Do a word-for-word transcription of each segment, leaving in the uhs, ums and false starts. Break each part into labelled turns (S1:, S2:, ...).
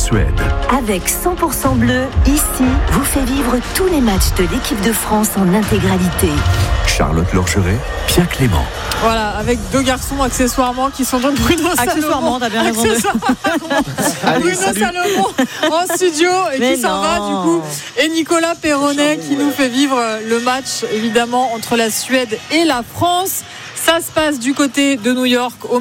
S1: Suède.
S2: Avec cent pour cent bleu, ici, vous fait vivre tous les matchs de l'équipe de France en intégralité.
S1: Charlotte Lorgeret, Pierre Clément.
S3: Voilà, avec deux garçons accessoirement qui sont donc Bruno Salomon.
S4: Accessoirement, t'as bien raison.
S3: De... Bruno salut. Salomon en studio et Mais qui s'en va du coup. Et Nicolas Perronnet qui nous fait vivre le match évidemment entre la Suède et la France. Ça se passe du côté de New York au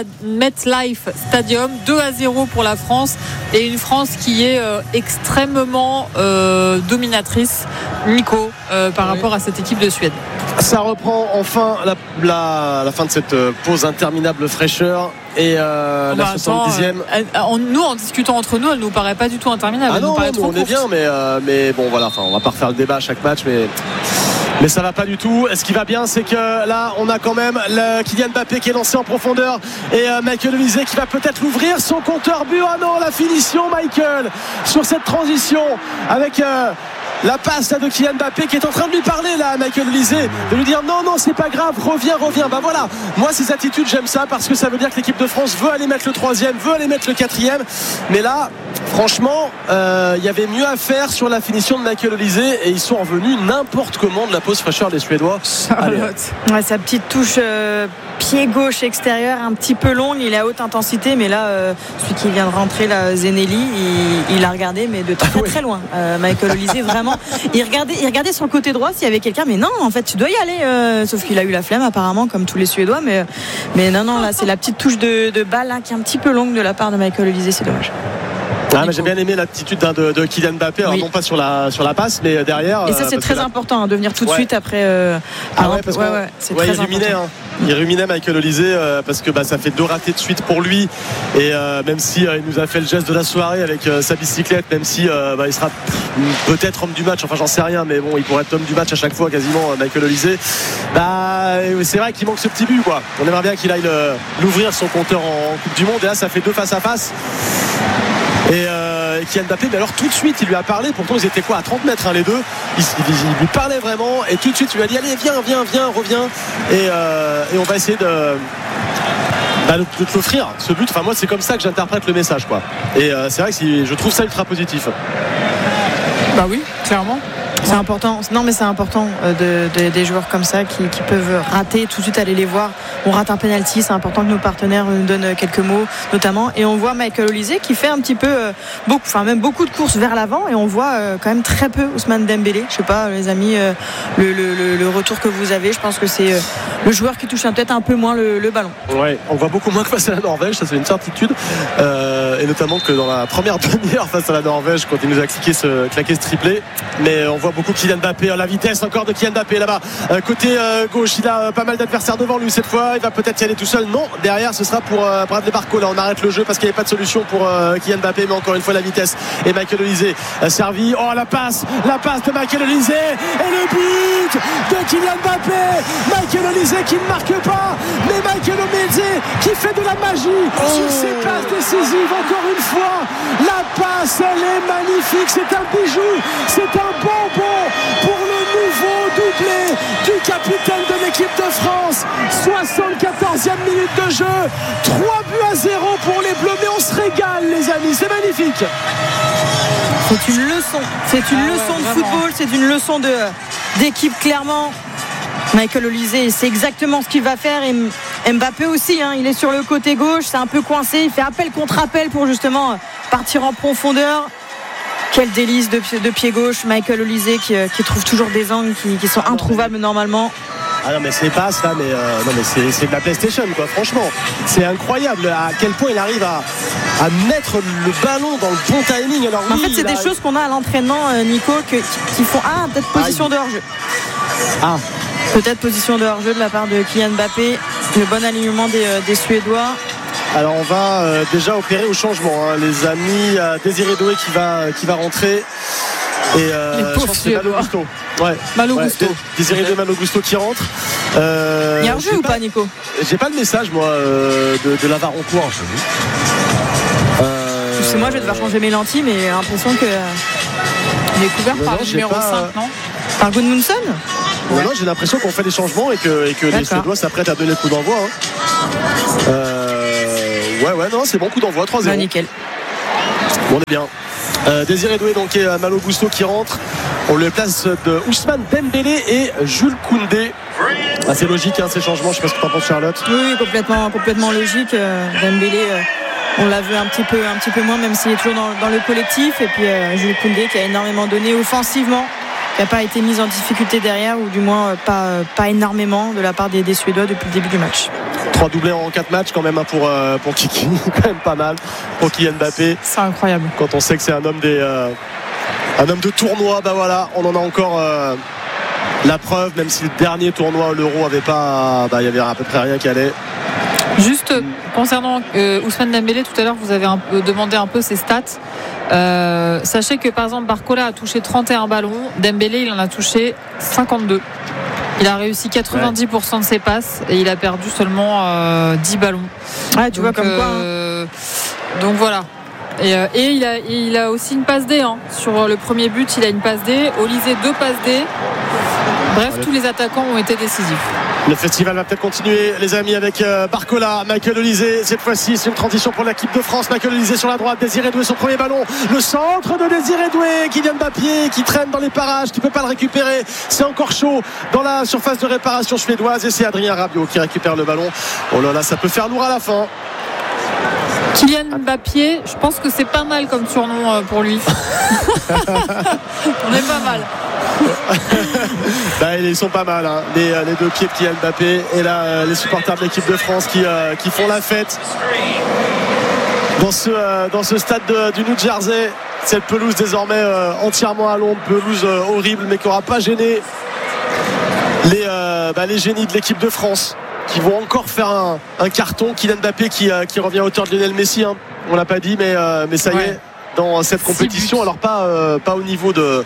S3: MetLife Stadium, deux à zéro pour la France et une France qui est euh, extrêmement euh, dominatrice, Nico, euh, par oui. rapport à cette équipe de Suède.
S5: Ça reprend enfin la, la, la fin de cette pause interminable fraîcheur. Et euh, bah, la soixante-dixième.
S3: Attends, nous, en discutant entre nous, elle nous paraît pas du tout interminable.
S5: Ah non,
S3: elle nous paraît
S5: non
S3: trop
S5: on
S3: courte.
S5: est bien, mais, euh, mais bon, voilà, on va pas refaire le débat à chaque match, mais. Mais ça va pas du tout. Ce qui va bien, c'est que là, on a quand même le Kylian Mbappé qui est lancé en profondeur et euh, Michael Olise qui va peut-être l'ouvrir. Son compteur but. Ah non, la finition, Michael, sur cette transition avec. Euh, La passe là de Kylian Mbappé qui est en train de lui parler là à Michael Olise, de lui dire non non c'est pas grave, reviens reviens. Bah voilà, moi ces attitudes j'aime ça parce que ça veut dire que l'équipe de France veut aller mettre le troisième, veut aller mettre le quatrième. Mais là franchement il euh, y avait mieux à faire sur la finition de Michael Olise et ils sont revenus n'importe comment de la pause fraîcheur des Suédois.
S4: Ouais, sa petite touche euh, pied gauche extérieur un petit peu longue, il est à haute intensité, mais là euh, celui qui vient de rentrer là, Zenelli, il, il a regardé mais de très ah oui. très loin euh, Michael Olise vraiment. Il regardait, il regardait sur le côté droit s'il y avait quelqu'un, mais non, en fait, tu dois y aller. Euh, sauf qu'il a eu la flemme, apparemment, comme tous les Suédois. Mais, mais non, non, là, c'est la petite touche de, de balle là, qui est un petit peu longue de la part de Michael Olise, c'est dommage.
S5: Ah, mais j'ai bien aimé l'attitude de, de Kylian Mbappé, alors oui. non pas sur la, sur la passe, mais derrière.
S4: Et ça, c'est très important hein, de venir tout de ouais. suite après. Euh,
S5: ah ouais, parce
S4: ouais, ouais, c'est
S5: ouais,
S4: très
S5: il ruminait,
S4: important.
S5: Hein. Il ruminait Michael Olise euh, parce que bah, ça fait deux ratés de suite pour lui. Et euh, même si euh, il nous a fait le geste de la soirée avec euh, sa bicyclette, même si euh, bah, il sera peut-être homme du match, enfin j'en sais rien, mais bon, il pourrait être homme du match à chaque fois quasiment, euh, Michael Olise. Bah, c'est vrai qu'il manque ce petit but, quoi. On aimerait bien qu'il aille le, l'ouvrir son compteur en, en Coupe du Monde. Et là, ça fait deux face à face. Et euh, Kylian Mbappé, mais alors tout de suite il lui a parlé, pourtant ils étaient quoi à trente mètres hein, les deux, il, il, il lui parlait vraiment et tout de suite il lui a dit allez viens viens viens reviens et, euh, et on va essayer de, bah, de, de te l'offrir ce but. Enfin moi c'est comme ça que j'interprète le message quoi. Et euh, c'est vrai que je trouve ça ultra positif.
S3: Bah oui clairement.
S4: C'est important. Non, mais c'est important de, de, des joueurs comme ça qui, qui peuvent rater, tout de suite aller les voir. On rate un penalty, c'est important que nos partenaires nous donnent quelques mots, notamment. Et on voit Michael Olise qui fait un petit peu, euh, beaucoup, enfin même beaucoup de courses vers l'avant, et on voit euh, quand même très peu Ousmane Dembélé. Je sais pas, les amis, euh, le, le, le retour que vous avez, je pense que c'est euh, le joueur qui touche peut-être un peu moins le, le ballon.
S5: Ouais, on voit beaucoup moins que face à la Norvège, ça c'est une certitude, euh, et notamment que dans la première demi-heure face à la Norvège, quand il nous a cliqué ce, claqué ce triplé, mais on voit beaucoup Kylian Mbappé, la vitesse encore de Kylian Mbappé là-bas, euh, côté euh, gauche, il a euh, pas mal d'adversaires devant lui cette fois, il va peut-être y aller tout seul, non, derrière ce sera pour euh, Bradley Barco, là on arrête le jeu parce qu'il n'y avait pas de solution pour euh, Kylian Mbappé, mais encore une fois la vitesse, et Michael Olise euh, servi, oh la passe, la passe de Michael Olise, et le but de Kylian Mbappé, Michael Olise qui ne marque pas, mais Michael Olise qui fait de la magie oh. sur ses passes décisives, encore une fois, la passe elle est magnifique, c'est un bijou, c'est un bonbon pour le nouveau doublé du capitaine de l'équipe de France. soixante-quatorzième minute de jeu, trois buts à zéro pour les Bleus, mais on se régale les amis, c'est magnifique.
S4: C'est une leçon, c'est une ah leçon ouais, de vraiment. football, c'est une leçon de, d'équipe clairement. Michael Olise, c'est exactement ce qu'il va faire, et Mbappé aussi, hein, il est sur le côté gauche, c'est un peu coincé, il fait appel contre appel pour justement partir en profondeur. Quel délice de, de pied gauche, Michael Olise qui, qui trouve toujours des angles qui, qui sont ah introuvables normalement.
S5: Ah non mais c'est pas ça, mais, euh, non, mais c'est, c'est de la PlayStation quoi, franchement. C'est incroyable à quel point il arrive à, à mettre le ballon dans le bon timing. Alors, oui,
S4: en fait c'est des a... choses qu'on a à l'entraînement, Nico, que, qui font ah peut-être position de hors-jeu.
S5: Ah.
S4: Peut-être position de hors-jeu de la part de Kylian Mbappé. Le bon alignement des, des Suédois.
S5: Alors on va euh, déjà opérer au changement hein, les amis, euh, Désiré Doué qui va, qui va rentrer et euh, je pense que c'est Malo Gusto. Ouais,
S3: Malo
S5: ouais,
S3: Gusto.
S5: Désiré Doué, Malo Gusto qui rentre.
S4: Euh, il y a un jeu ou pas, pas Nico?
S5: J'ai pas le message moi euh, de, de Lavaroncourt.
S4: Euh, c'est moi je vais devoir changer mes lentilles, mais j'ai l'impression que
S3: il est couvert par le numéro pas... cinq, non?
S4: Par Gudmundsson.
S5: Ouais. Non, j'ai l'impression qu'on fait des changements et que, et que les Suédois s'apprêtent à donner le coup d'envoi. Hein. Euh, ouais, ouais, non, c'est bon coup d'envoi, trois zéro.
S4: Bah, nickel.
S5: Bon, on est bien. Euh, Désiré Doué donc et euh, Malo Gusto qui rentre. On le place de Ousmane Dembélé et Jules Koundé. Ah, c'est logique hein, ces changements. Je sais pas ce que tu en penses, Charlotte.
S4: Oui, complètement, complètement logique. Euh, Dembélé, euh, on l'a vu un petit peu, un petit peu moins, même s'il est toujours dans, dans le collectif. Et puis euh, Jules Koundé qui a énormément donné offensivement, qui n'a pas été mis en difficulté derrière, ou du moins euh, pas, euh, pas énormément de la part des, des Suédois depuis le début du match.
S5: Trois doublés en quatre matchs quand même hein, pour, euh, pour Kiki, quand même pas mal pour Kylian Mbappé.
S3: C'est incroyable.
S5: Quand on sait que c'est un homme des euh, un homme de tournoi, bah voilà, on en a encore euh, la preuve, même si le dernier tournoi l'Euro avait pas, bah il y avait à peu près rien qui allait.
S3: Juste euh, concernant euh, Ousmane Dembélé, tout à l'heure vous avez un peu demandé un peu ses stats. Euh, sachez que par exemple Barcola a touché trente et un ballons, Dembélé il en a touché cinquante-deux. Il a réussi quatre-vingt-dix pour cent de ses passes et il a perdu seulement euh, dix ballons.
S4: Ah, tu
S3: donc,
S4: vois comme quoi.
S3: Euh, donc voilà. Et, euh, et il, a, il a aussi une passe D hein. Sur le premier but, il a une passe D. Olysée, deux passes D. Bref, tous les attaquants ont été décisifs.
S5: Le festival va peut-être continuer, les amis, avec euh, Barcola, Michael Olysée. Cette fois-ci, c'est une transition pour l'équipe de France. Michael Olysée sur la droite, Désiré Doué, son premier ballon. Le centre de Désiré Doué, Kylian Mbappé qui traîne dans les parages. Tu peux pas le récupérer. C'est encore chaud dans la surface de réparation suédoise. Et c'est Adrien Rabiot qui récupère le ballon. Oh là là, ça peut faire lourd à la fin.
S3: Kylian Mbappé, je pense que c'est pas mal comme surnom pour lui. On est pas mal.
S5: Bah, ils sont pas mal hein. les, les deux pieds de Kylian Mbappé. Et là les supporters de l'équipe de France qui, euh, qui font la fête dans ce, euh, dans ce stade de, du New Jersey. Cette pelouse désormais euh, entièrement à l'ombre, pelouse euh, horrible mais qui n'aura pas gêné les, euh, bah, les génies de l'équipe de France qui vont encore faire un, un carton. Kylian Mbappé qui, euh, qui revient à hauteur de Lionel Messi hein. On l'a pas dit mais, euh, mais ça y ouais. est dans cette compétition. Alors pas, euh, pas au niveau de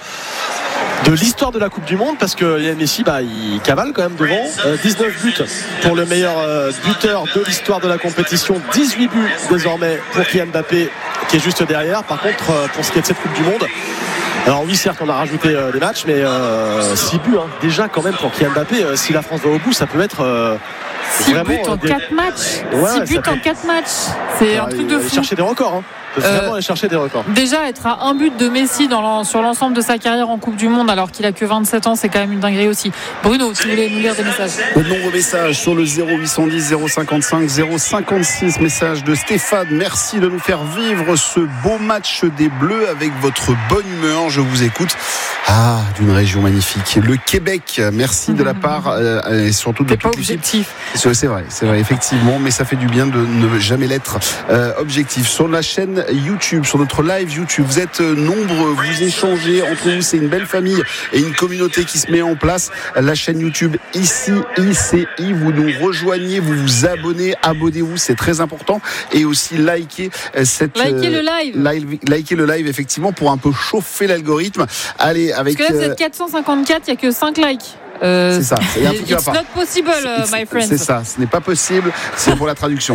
S5: de l'histoire de la Coupe du Monde parce que Lionel Messi bah, il cavale quand même devant euh, dix-neuf buts pour le meilleur euh, buteur de l'histoire de la compétition, dix-huit buts désormais pour Kylian Mbappé qui est juste derrière. Par contre euh, pour ce qui est de cette Coupe du Monde, alors oui certes on a rajouté euh, des matchs mais euh, six buts hein. Déjà quand même pour Kylian Mbappé, euh, si la France va au bout ça peut être euh,
S3: six buts en des... quatre matchs ouais, six buts en quatre matchs, c'est ah, un truc de fou.
S5: Chercher des records hein. Peut vraiment euh, aller chercher des records.
S3: Déjà être à un but de Messi dans sur l'ensemble de sa carrière en Coupe du Monde alors qu'il a que vingt-sept ans, c'est quand même une dinguerie aussi. Bruno, tu voulais nous lire des messages?
S6: De nombreux messages sur le zéro huit cent dix zéro cinquante-cinq zéro cinquante-six. Message de Stéphane, merci de nous faire vivre ce beau match des Bleus avec votre bonne humeur, je vous écoute. Ah, d'une région magnifique, le Québec, merci de la part euh, et surtout de
S3: toute l'équipe.
S6: C'est, c'est vrai, c'est vrai effectivement, mais ça fait du bien de ne jamais l'être euh, objectif. Sur la chaîne YouTube, sur notre live YouTube, vous êtes nombreux, vous échangez entre vous, c'est une belle famille et une communauté qui se met en place. La chaîne YouTube ici I C I, vous nous rejoignez, vous vous abonnez, abonnez-vous, c'est très important, et aussi likez cette
S3: likez le live,
S6: live likez le live effectivement pour un peu chauffer l'algorithme. Allez, avec
S3: parce que là vous êtes quatre cent cinquante-quatre, il n'y a que cinq likes.
S6: Euh, c'est ça, c'est un truc qui va pas.
S3: It's not possible, uh, my friends.
S6: C'est ça, ce n'est pas possible, c'est pour la traduction.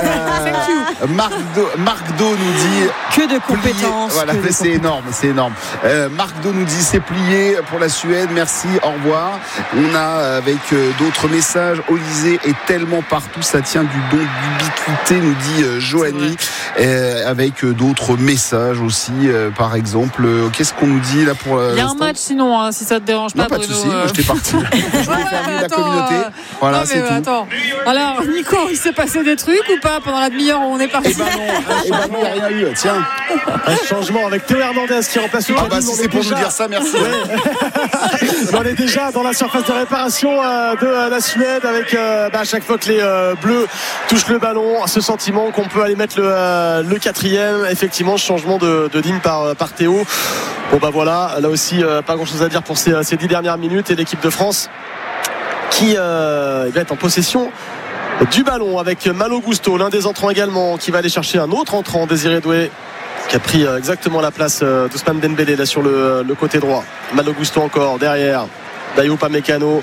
S6: euh, Marc, Do, Marc Do nous dit
S4: que de compétences.
S6: Voilà,
S4: que de
S6: c'est
S4: compétences.
S6: énorme, c'est énorme. Euh, Marc Do nous dit c'est plié pour la Suède, merci, au revoir. On a avec euh, d'autres messages, Olysée est tellement partout, ça tient du don d'ubiquité, nous dit euh, Joanie, euh, avec euh, d'autres messages aussi, euh, par exemple. Euh, qu'est-ce qu'on nous dit là pour euh,
S3: il y a un match sinon, hein, si ça te dérange pas.
S6: Non, pas de soucis,
S3: euh...
S6: moi j'étais parti. Je vais faire vivre la communauté. Voilà, non, c'est tout.
S3: Attends. Alors, Nico, il s'est passé des trucs ou pas pendant la demi-heure où on est parti?
S6: Eh ben non, eh ben non, il n'y a rien eu. Tiens,
S5: un changement avec Théo Hernandez qui remplace le.
S6: Ah bah si c'est pour déjà... nous dire ça, merci.
S5: Ouais. On est déjà dans la surface de réparation euh, de euh, la Suède avec euh, bah, à chaque fois que les euh, Bleus touchent le ballon, ce sentiment qu'on peut aller mettre le, euh, le quatrième. Effectivement, changement de, de ligne par, par Théo. Bon bah voilà, là aussi euh, pas grand chose à dire pour ces, ces dix dernières minutes, et l'équipe de France qui euh, va être en possession du ballon avec Malo Gusto, l'un des entrants également, qui va aller chercher un autre entrant, Désiré Doué, qui a pris euh, exactement la place euh, d'Ousmane Dembélé là sur le, le côté droit. Malo Gusto encore derrière Dayot Upamecano.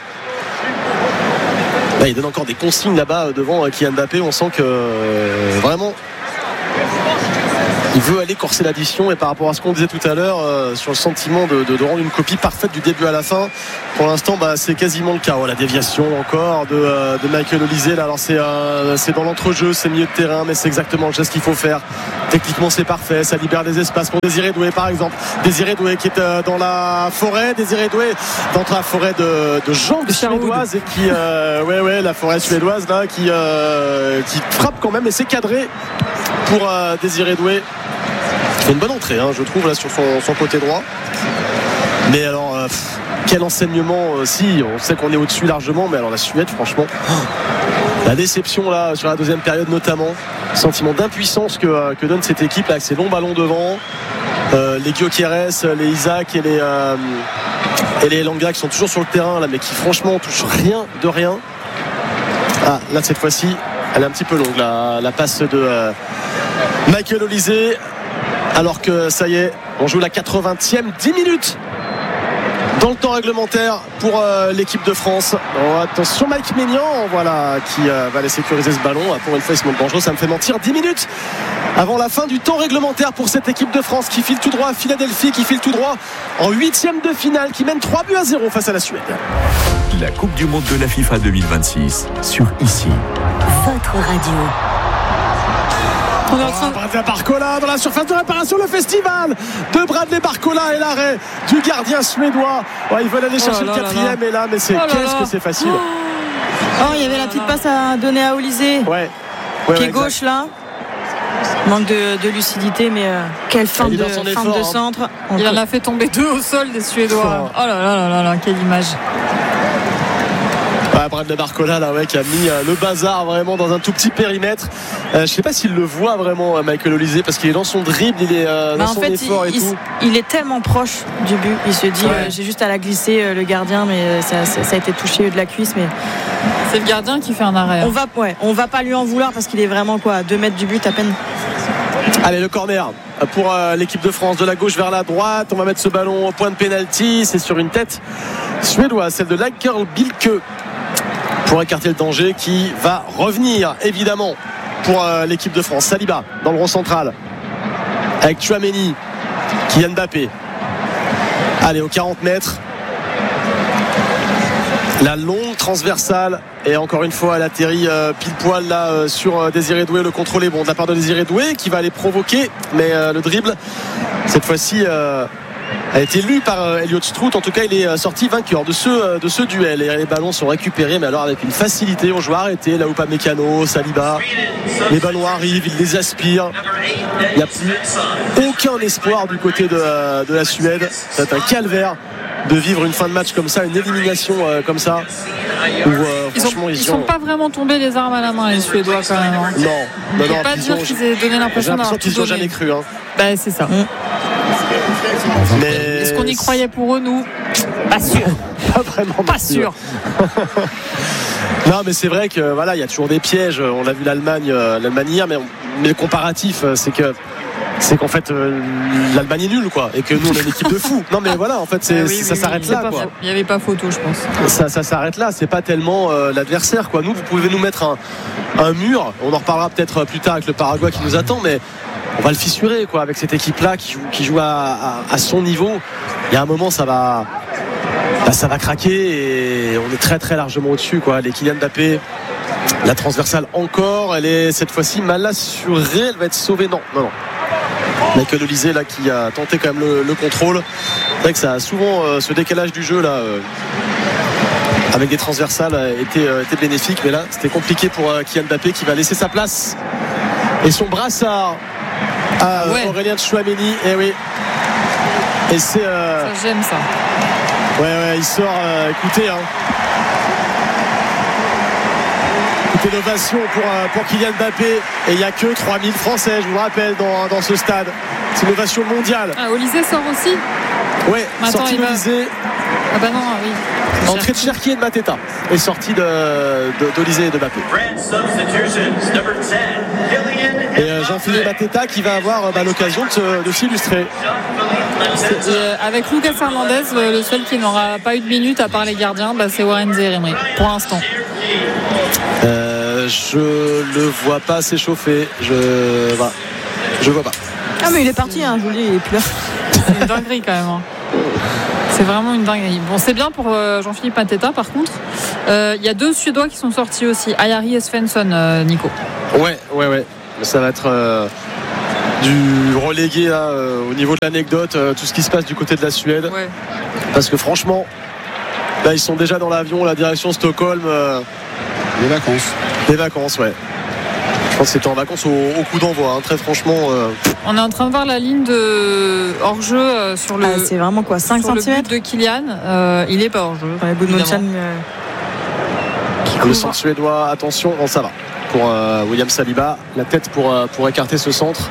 S5: Là, il donne encore des consignes là-bas devant euh, Kylian Mbappé. On sent que euh, vraiment il veut aller corser l'addition, et par rapport à ce qu'on disait tout à l'heure euh, sur le sentiment de, de, de rendre une copie parfaite du début à la fin, pour l'instant bah, c'est quasiment le cas. Oh, la déviation encore de, euh, de Michael Olise là. Alors c'est, euh, c'est dans l'entrejeu, c'est milieu de terrain, mais c'est exactement le geste qu'il faut faire. Techniquement c'est parfait, ça libère des espaces pour Désiré Doué par exemple. Désiré Doué qui est euh, dans la forêt, Désiré Doué dans la forêt de, de jambes suédoises, et qui euh, ouais ouais la forêt suédoise là qui, euh, qui frappe quand même, et c'est cadré pour euh, Désiré Doué. Il fait une bonne entrée hein, je trouve là sur son, son côté droit. Mais alors euh, pff, quel enseignement euh, si on sait qu'on est au-dessus largement, mais alors la Suède franchement la déception là sur la deuxième période notamment, sentiment d'impuissance que, euh, que donne cette équipe là, avec ses longs ballons devant, euh, les Gyökeres, les Isaac et les euh, et les Elanga qui sont toujours sur le terrain là, mais qui franchement touchent rien de rien. Ah là cette fois-ci elle est un petit peu longue la, la passe de euh, Michael Olise, alors que ça y est on joue la quatre-vingtième, dix minutes dans le temps réglementaire pour euh, l'équipe de France. Oh, attention Mike Maignan voilà, qui euh, va aller sécuriser ce ballon. Ah, pour une fois il se montre dangereux, ça me fait mentir. Dix minutes avant la fin du temps réglementaire pour cette équipe de France qui file tout droit à Philadelphie, qui file tout droit en huitième de finale, qui mène trois buts à zéro face à la Suède.
S1: La Coupe du Monde de la FIFA deux mille vingt-six sur ici.
S2: Votre radio.
S3: On est en train de...
S5: Bradley Barcola dans la surface de réparation, le festival de Bradley Barcola et l'arrêt du gardien suédois. Ouais, ils veulent aller chercher
S3: oh là
S5: le quatrième
S3: là.
S5: et là mais c'est
S3: Oh là
S5: qu'est-ce
S3: là.
S5: que c'est facile.
S4: Oh, il y avait la petite passe à donner à Olise,
S5: Ouais. ouais
S4: qui
S5: ouais,
S4: est gauche là. Manque de, de lucidité, mais euh, quelle fin
S5: Il est
S4: de,
S5: dans son
S4: fin
S5: effort,
S4: de
S5: hein.
S4: centre. On
S3: Il
S4: peut-
S3: en a fait tomber deux au sol des Suédois. Oh là là là là là, quelle image.
S5: Ouais, Bradley Barcola là, ouais, qui a mis euh, le bazar vraiment dans un tout petit périmètre. Euh, je sais pas s'il le voit vraiment euh, Michael Olise, parce qu'il est dans son dribble, il est euh, dans
S4: Bah, en
S5: son
S4: fait,
S5: effort
S4: il,
S5: et
S4: il-
S5: tout.
S4: il est tellement proche du but. Il se dit,
S5: Ouais.
S4: euh, j'ai juste à la glisser euh, le gardien, mais euh, ça, ça- ça a été touché de la cuisse. Mais
S3: C'est le gardien qui fait un arrêt.
S4: on va, ouais, on va pas lui en vouloir parce qu'il est vraiment quoi, à deux mètres du but à peine.
S5: Allez, le corner pour euh, l'équipe de France, de la gauche vers la droite. On va mettre ce ballon au point de pénalty. C'est sur une tête suédoise, celle de Lagerl Bilke, pour écarter le danger, qui va revenir évidemment pour euh, l'équipe de France. Saliba dans le rond central avec Tchouaméni, Kylian Mbappé. Allez, aux quarante mètres, la longue transversale, et encore une fois elle atterrit euh, pile poil là euh, sur euh, Désiré Doué. Le contrôle est bon de la part de Désiré Doué, qui va aller provoquer, mais euh, le dribble cette fois-ci euh, a été lu par euh, Elliott Strout. En tout cas il est euh, sorti vainqueur de ce, euh, de ce duel, et les ballons sont récupérés, mais alors avec une facilité. On joue arrêté là où pas Mécano, Saliba, les ballons arrivent, il les aspire, il n'y a plus aucun espoir du côté de, euh, de la Suède. C'est un calvaire de vivre une fin de match comme ça, une élimination euh, comme ça, où euh,
S3: Ils, ont,
S5: franchement
S3: ils
S5: ils,
S3: sont
S5: ont...
S3: pas vraiment tombés les armes à la main, les Suédois quand même. Hein.
S5: non, non,
S3: Je
S5: non,
S3: peux pas
S5: ils
S3: dire
S5: ont-
S3: qu'ils aient donné
S5: j'ai
S3: l'impression d'avoir
S5: l'impression
S3: tout
S5: qu'ils n'y ont
S3: donné.
S5: jamais cru hein.
S3: Ben, c'est ça.
S5: Mais
S3: Est-ce qu'on y croyait pour eux, nous? Pas sûr.
S5: pas vraiment
S3: Pas
S5: non plus.
S3: sûr.
S5: Non, mais c'est vrai que voilà, il y a toujours des pièges. On l'a vu l'Allemagne, euh, l'Allemagne hier, mais, on- mais le comparatif, euh, c'est que c'est qu'en fait euh, l'Allemagne est nulle quoi, et que nous on est une équipe de fous. Non mais voilà, en fait c'est,
S3: Ah oui,
S5: ça
S3: oui,
S5: s'arrête
S3: oui,
S5: là
S3: c'est pas
S5: quoi.
S3: faux. Il n'y avait pas photo, je pense.
S5: Ça, ça s'arrête là, c'est pas tellement euh, l'adversaire quoi. Nous, vous pouvez nous mettre un, un mur, on en reparlera peut-être plus tard avec le Paraguay qui nous attend, mais on va le fissurer quoi, avec cette équipe là qui joue, qui joue à, à, à son niveau. Il y a un moment ça va bah, ça va craquer, et on est très très largement au-dessus quoi. Les Kylian Mbappé, la transversale encore, elle est cette fois-ci mal assurée, elle va être sauvée. Non, non, non. Michael Olise là qui a tenté quand même le, le contrôle. C'est vrai que ça a souvent euh, ce décalage du jeu là euh, avec des transversales a été, euh, été bénéfique, mais là c'était compliqué pour euh, Kylian Mbappé, qui va laisser sa place et son brassard à euh,
S3: Ouais.
S5: Aurélien Tchouaméni. Et oui, et c'est euh,
S3: Ça, j'aime ça.
S5: ouais ouais il sort euh, écoutez hein. Écoutez, l'ovation pour, euh, pour Kylian Mbappé, et il n'y a que trois mille Français, je vous le rappelle, dans, dans ce stade. C'est une ovation mondiale.
S3: Ah, Olise sort aussi.
S5: Ouais,
S3: Attends,
S5: sortie
S3: il va-
S5: d'Olise,
S3: Ah bah non, ah oui.
S5: entrée de Cherki et de Mateta, et sortie de, de, d'Olise et de Mbappé. Et euh, Jean-Philippe Mateta qui va avoir euh, bah, l'occasion de, se- de s'illustrer.
S3: Et, euh, avec Lucas Hernandez, le, le seul qui n'aura pas eu de minutes à part les gardiens, bah, c'est Warren Zaïre-Emery pour l'instant.
S5: Euh, je le vois pas s'échauffer. Je voilà. Je vois pas.
S4: Ah mais il est parti, hein, je vous le dis, il est plus là.
S3: C'est une dinguerie quand même. Hein. C'est vraiment une dinguerie. Bon, c'est bien pour euh, Jean-Philippe Mateta, par contre. Il euh, y a deux Suédois qui sont sortis aussi, Ayari et Svensson, euh, Nico.
S5: Ouais, ouais, ouais. Ça va être euh, du relégué là, euh, au niveau de l'anecdote, euh, tout ce qui se passe du côté de la Suède.
S3: Ouais.
S5: Parce que franchement, là, ils sont déjà dans l'avion, la direction Stockholm. Euh,
S6: Les vacances.
S5: Les vacances, ouais. Je pense que c'était en vacances au, au coup d'envoi, hein, très franchement. Euh...
S3: On est en train de voir la ligne de hors-jeu euh, sur le.
S4: Ah, c'est vraiment quoi, cinq
S3: sur
S4: centimètres
S3: le but de Kylian. Euh, il est pas hors-jeu.
S4: Ouais, Gudmundsson, euh,
S5: Le centre suédois, attention, bon, ça va. Pour euh, William Saliba, la tête pour, euh, pour écarter ce centre.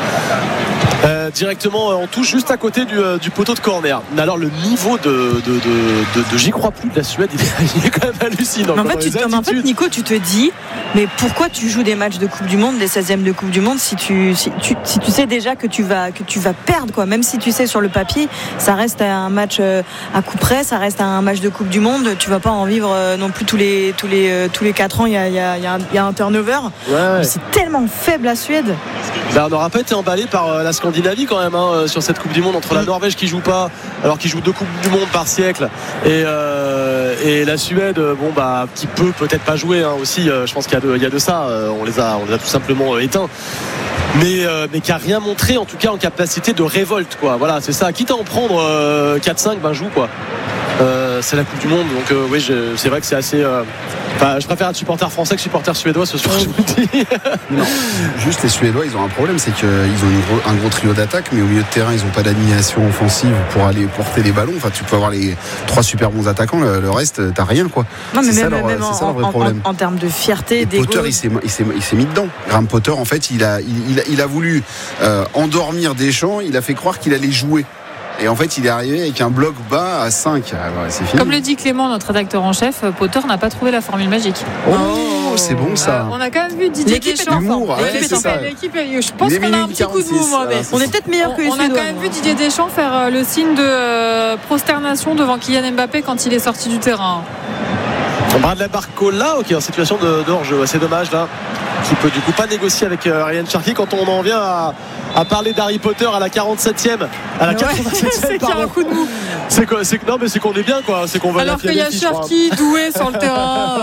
S5: Euh, directement euh, on touche juste à côté du, euh, du poteau de corner. Mais alors le niveau de, de, de, de, de j'y crois plus de la Suède, il est, il est quand même hallucinant.
S4: En fait, tu, en fait, Nico, tu te dis, mais pourquoi tu joues des matchs de Coupe du Monde, des seizièmes de Coupe du Monde, si tu, si tu, si tu sais déjà que tu vas, que tu vas perdre, quoi. Même si tu sais sur le papier, ça reste un match à coup près, ça reste un match de Coupe du Monde. Tu vas pas en vivre non plus tous les, tous les, tous les quatre ans. Il y a, il y a, il y a, un, il y a un turnover.
S5: Ouais, ouais.
S4: C'est tellement faible la Suède.
S5: Ben, on n'aura pas été emballé par euh, la Scandinavie quand même hein, sur cette Coupe du Monde, entre la Norvège qui joue pas alors qu'ils jouent deux Coupes du Monde par siècle et, euh, et la Suède bon bah qui peut peut-être pas jouer hein, aussi euh, je pense qu'il y a de, il y a de ça euh, on les a on les a tout simplement euh, éteints mais, euh, mais qui a rien montré en tout cas en capacité de révolte quoi. Voilà c'est ça, quitte à en prendre euh, quatre cinq ben joue quoi. Euh, c'est la Coupe du Monde donc euh, oui je, c'est vrai que c'est assez euh, enfin, je préfère être supporter français que supporter suédois ce soir je vous le dis.
S6: Non, juste les Suédois ils ont un problème, c'est qu'ils ont une gros, un gros trio d'attaque mais au milieu de terrain ils n'ont pas d'animation offensive pour aller porter les ballons. Enfin tu peux avoir les trois super bons attaquants, le, le reste t'as rien quoi.
S4: Non mais
S6: c'est
S4: même,
S6: ça leur,
S4: même
S6: c'est
S4: en,
S6: ça leur vrai
S4: en,
S6: problème.
S4: en, en termes de fierté,
S6: et
S4: d'égo.
S6: Potter il s'est, il, s'est, il s'est mis dedans. Graham Potter en fait il a, il, il a, il a voulu euh, endormir Deschamps, il a fait croire qu'il allait jouer. Et en fait, il est arrivé avec un bloc bas à cinq. Ah ouais, c'est fini.
S3: Comme le dit Clément, notre rédacteur en chef, Potter n'a pas trouvé la formule magique.
S6: Oh, oh c'est bon ça.
S3: Euh, on a quand même vu Didier
S4: l'équipe
S3: Deschamps.
S6: L'humour, ouais,
S3: l'équipe,
S6: c'est ça.
S3: l'équipe, je pense
S6: Les
S3: qu'on a un petit coup de mou, moi. Mais
S4: on est peut-être meilleur que les
S3: on, on a
S4: Suédois.
S3: quand même vu Didier Deschamps faire euh, le signe de euh, prosternation devant Kylian Mbappé quand il est sorti du terrain.
S5: Bradley Barcola ok, en situation de, de hors-jeu, c'est dommage là, qui peut du coup pas négocier avec euh, Ryan Cherki quand on en vient à, à parler d'Harry Potter à la quarante-septième à la
S3: Ouais,
S5: quatre-vingt-septième
S3: c'est qu'il y a un coup de mou.
S5: c'est que, c'est que, non mais c'est qu'on est bien quoi, c'est qu'on va
S3: alors qu'il y a Cherki doué sur le terrain.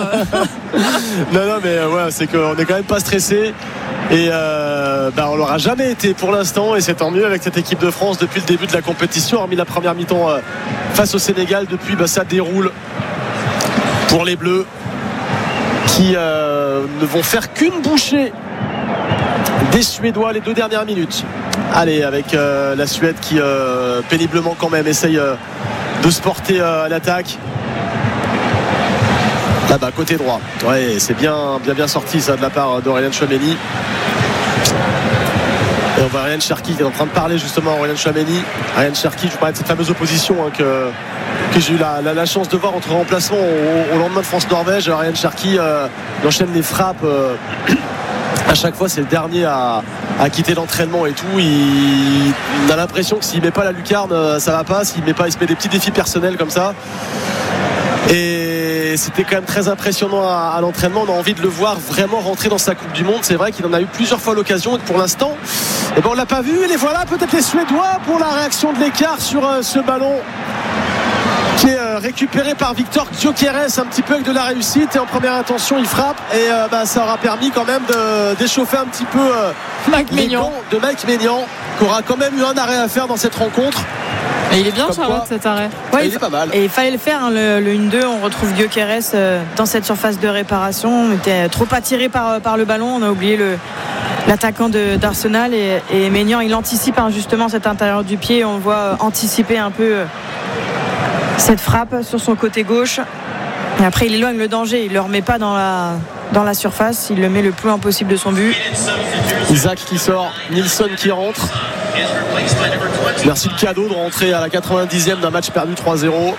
S5: non non mais euh, ouais c'est qu'on est quand même pas stressé et euh, bah, on l'aura jamais été pour l'instant et c'est tant mieux avec cette équipe de France depuis le début de la compétition, hormis la première mi-temps euh, face au Sénégal. Depuis bah, ça déroule pour les Bleus qui euh, ne vont faire qu'une bouchée des Suédois les deux dernières minutes. Allez avec euh, la Suède qui euh, péniblement quand même essaye euh, de se porter euh, à l'attaque. Là-bas côté droit, ouais c'est bien bien bien sorti ça de la part d'Aurélien Tchouaméni. Et on voit Ryan Cherki qui est en train de parler justement à Aurélien Tchouaméni. Ryan Cherki, je vous parlais de cette fameuse opposition hein, que, que j'ai eu la, la, la chance de voir entre remplacements au, au lendemain de France-Norvège. Ryan Cherki euh, il enchaîne les frappes euh, à chaque fois c'est le dernier à, à quitter l'entraînement et tout. Il, il a l'impression que s'il met pas la lucarne ça va pas, s'il met pas, il se met des petits défis personnels comme ça. Et c'était quand même très impressionnant à, à l'entraînement. On a envie de le voir vraiment rentrer dans sa Coupe du Monde. C'est vrai qu'il en a eu plusieurs fois l'occasion et pour l'instant et ben on l'a pas vu. Et les voilà peut-être les Suédois pour la réaction de l'écart sur euh, ce ballon qui est euh, récupéré par Victor Gyökeres un petit peu avec de la réussite et en première intention il frappe et euh, bah, ça aura permis quand même de d'échauffer un petit peu euh,
S3: Mike
S5: les
S3: Maignan.
S5: gants de Mike Maignan qui aura quand même eu un arrêt à faire dans cette rencontre.
S3: Et il est bien
S5: Comme
S3: Charlotte
S5: quoi,
S3: cet arrêt.
S5: Ouais, il est pas mal.
S4: Et il fallait le faire hein, le, le un deux, on retrouve Gyökeres euh, dans cette surface de réparation. On était trop attiré par, par le ballon, on a oublié le, l'attaquant de, d'Arsenal et, et Maignan il anticipe hein, justement cet intérieur du pied, on le voit euh, anticiper un peu euh, cette frappe sur son côté gauche et après il éloigne le danger, il ne le remet pas dans la, dans la surface, il le met le plus loin possible de son but.
S5: Isaac qui sort, Nilsson qui rentre. Merci le cadeau de rentrer à la quatre-vingt-dixième d'un match perdu trois zéro.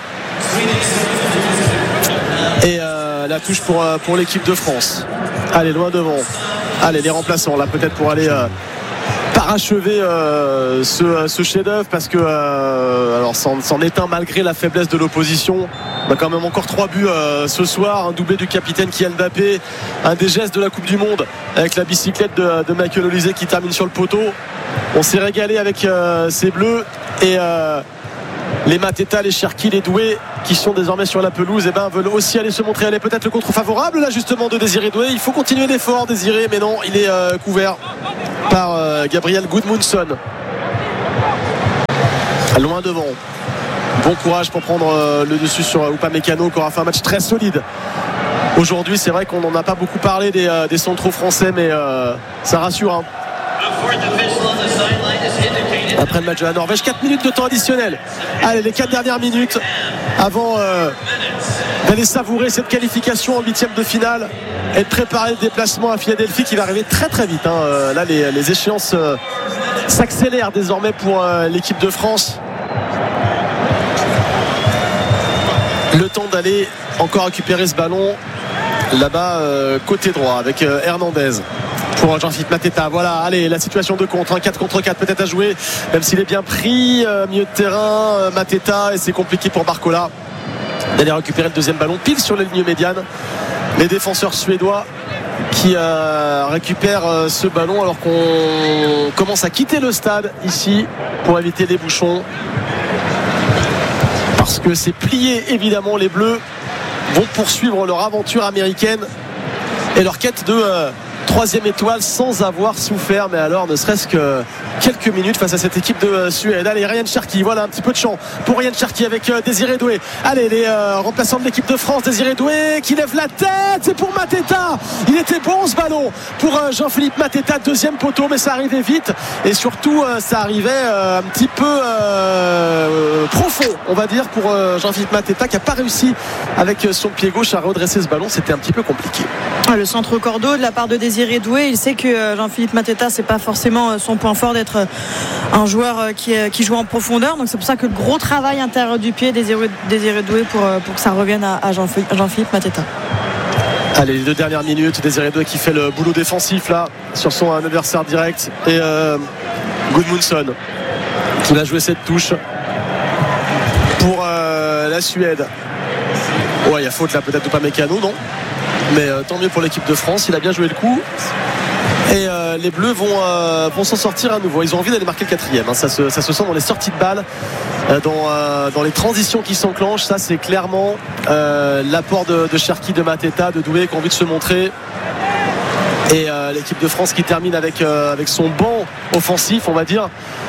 S5: Et euh, la touche pour, euh, pour l'équipe de France. Allez loin devant. Allez les remplaçants là peut-être pour aller euh, par parachever euh, ce, ce chef-d'œuvre parce que euh, alors c'en, c'en est un malgré la faiblesse de l'opposition. On a quand même encore trois buts euh, ce soir, un doublé du capitaine Kylian Mbappé, un des gestes de la Coupe du Monde avec la bicyclette de, de Michael Olise qui termine sur le poteau. On s'est régalé avec euh, ces bleus et euh, les Mateta, les Cherki, les Doué qui sont désormais sur la pelouse et ben, veulent aussi aller se montrer. Elle est peut-être le contre-favorable là justement de Désiré Doué. Il faut continuer l'effort Désiré, mais non, il est euh, couvert par euh, Gabriel Gudmundsson. Loin devant. Bon courage pour prendre euh, le dessus sur euh, Upamecano qui aura fait un match très solide. Aujourd'hui c'est vrai qu'on n'en a pas beaucoup parlé des, euh, des centraux français, mais euh, ça rassure hein. Après le match de la Norvège, quatre minutes de temps additionnel. Allez, les quatre dernières minutes avant euh, d'aller savourer cette qualification en huitième de finale et de préparer le déplacement à Philadelphie qui va arriver très très vite hein. euh, Là les, les échéances euh, s'accélèrent désormais pour euh, l'équipe de France. Le temps d'aller encore récupérer ce ballon là-bas euh, côté droit avec euh, Hernandez pour Jean-Philippe Mateta. Voilà, allez, la situation de contre, un quatre contre quatre peut-être à jouer, même s'il est bien pris, euh, milieu de terrain, euh, Mateta, et c'est compliqué pour Barcola d'aller récupérer le deuxième ballon pile sur la ligne médiane. Les défenseurs suédois qui euh, récupèrent euh, ce ballon alors qu'on commence à quitter le stade ici pour éviter les bouchons. Parce que c'est plié évidemment, les Bleus vont poursuivre leur aventure américaine et leur quête de euh, troisième étoile sans avoir souffert, mais alors ne serait-ce que quelques minutes face à cette équipe de euh, Suède. Allez, Ryan Cherki, voilà un petit peu de champ pour Ryan Cherki avec euh, Désiré Doué. Allez, les euh, remplaçants de l'équipe de France, Désiré Doué qui lève la tête, c'est pour Mateta. Il était bon ce ballon pour euh, Jean-Philippe Mateta, deuxième poteau, mais ça arrivait vite et surtout euh, ça arrivait euh, un petit peu euh, profond, on va dire, pour euh, Jean-Philippe Mateta qui n'a pas réussi avec son pied gauche à redresser ce ballon. C'était un petit peu compliqué.
S4: Le centre cordeau de la part de Désiré Doué, il sait que Jean-Philippe Mateta c'est pas forcément son point fort d'être un joueur qui, qui joue en profondeur, donc c'est pour ça que le gros travail intérieur du pied Désiré, Désiré Doué pour, pour que ça revienne à, à Jean-Philippe, Jean-Philippe Mateta.
S5: Allez, les deux dernières minutes, Désiré Doué qui fait le boulot défensif là sur son adversaire direct et euh, Gudmundsson qui va jouer cette touche pour euh, la Suède. Ouais, il y a faute là peut-être de Upamecano, non, mais euh, tant mieux pour l'équipe de France, il a bien joué le coup et euh, les Bleus vont, euh, vont s'en sortir à nouveau. Ils ont envie d'aller marquer le quatrième hein. ça, se, ça se sent dans les sorties de balles, euh, dans, euh, dans les transitions qui s'enclenchent. Ça c'est clairement euh, l'apport de, de Cherki, de Mateta, de Doué qui ont envie de se montrer. Et euh, l'équipe de France qui termine avec, euh, avec son banc offensif, on va dire.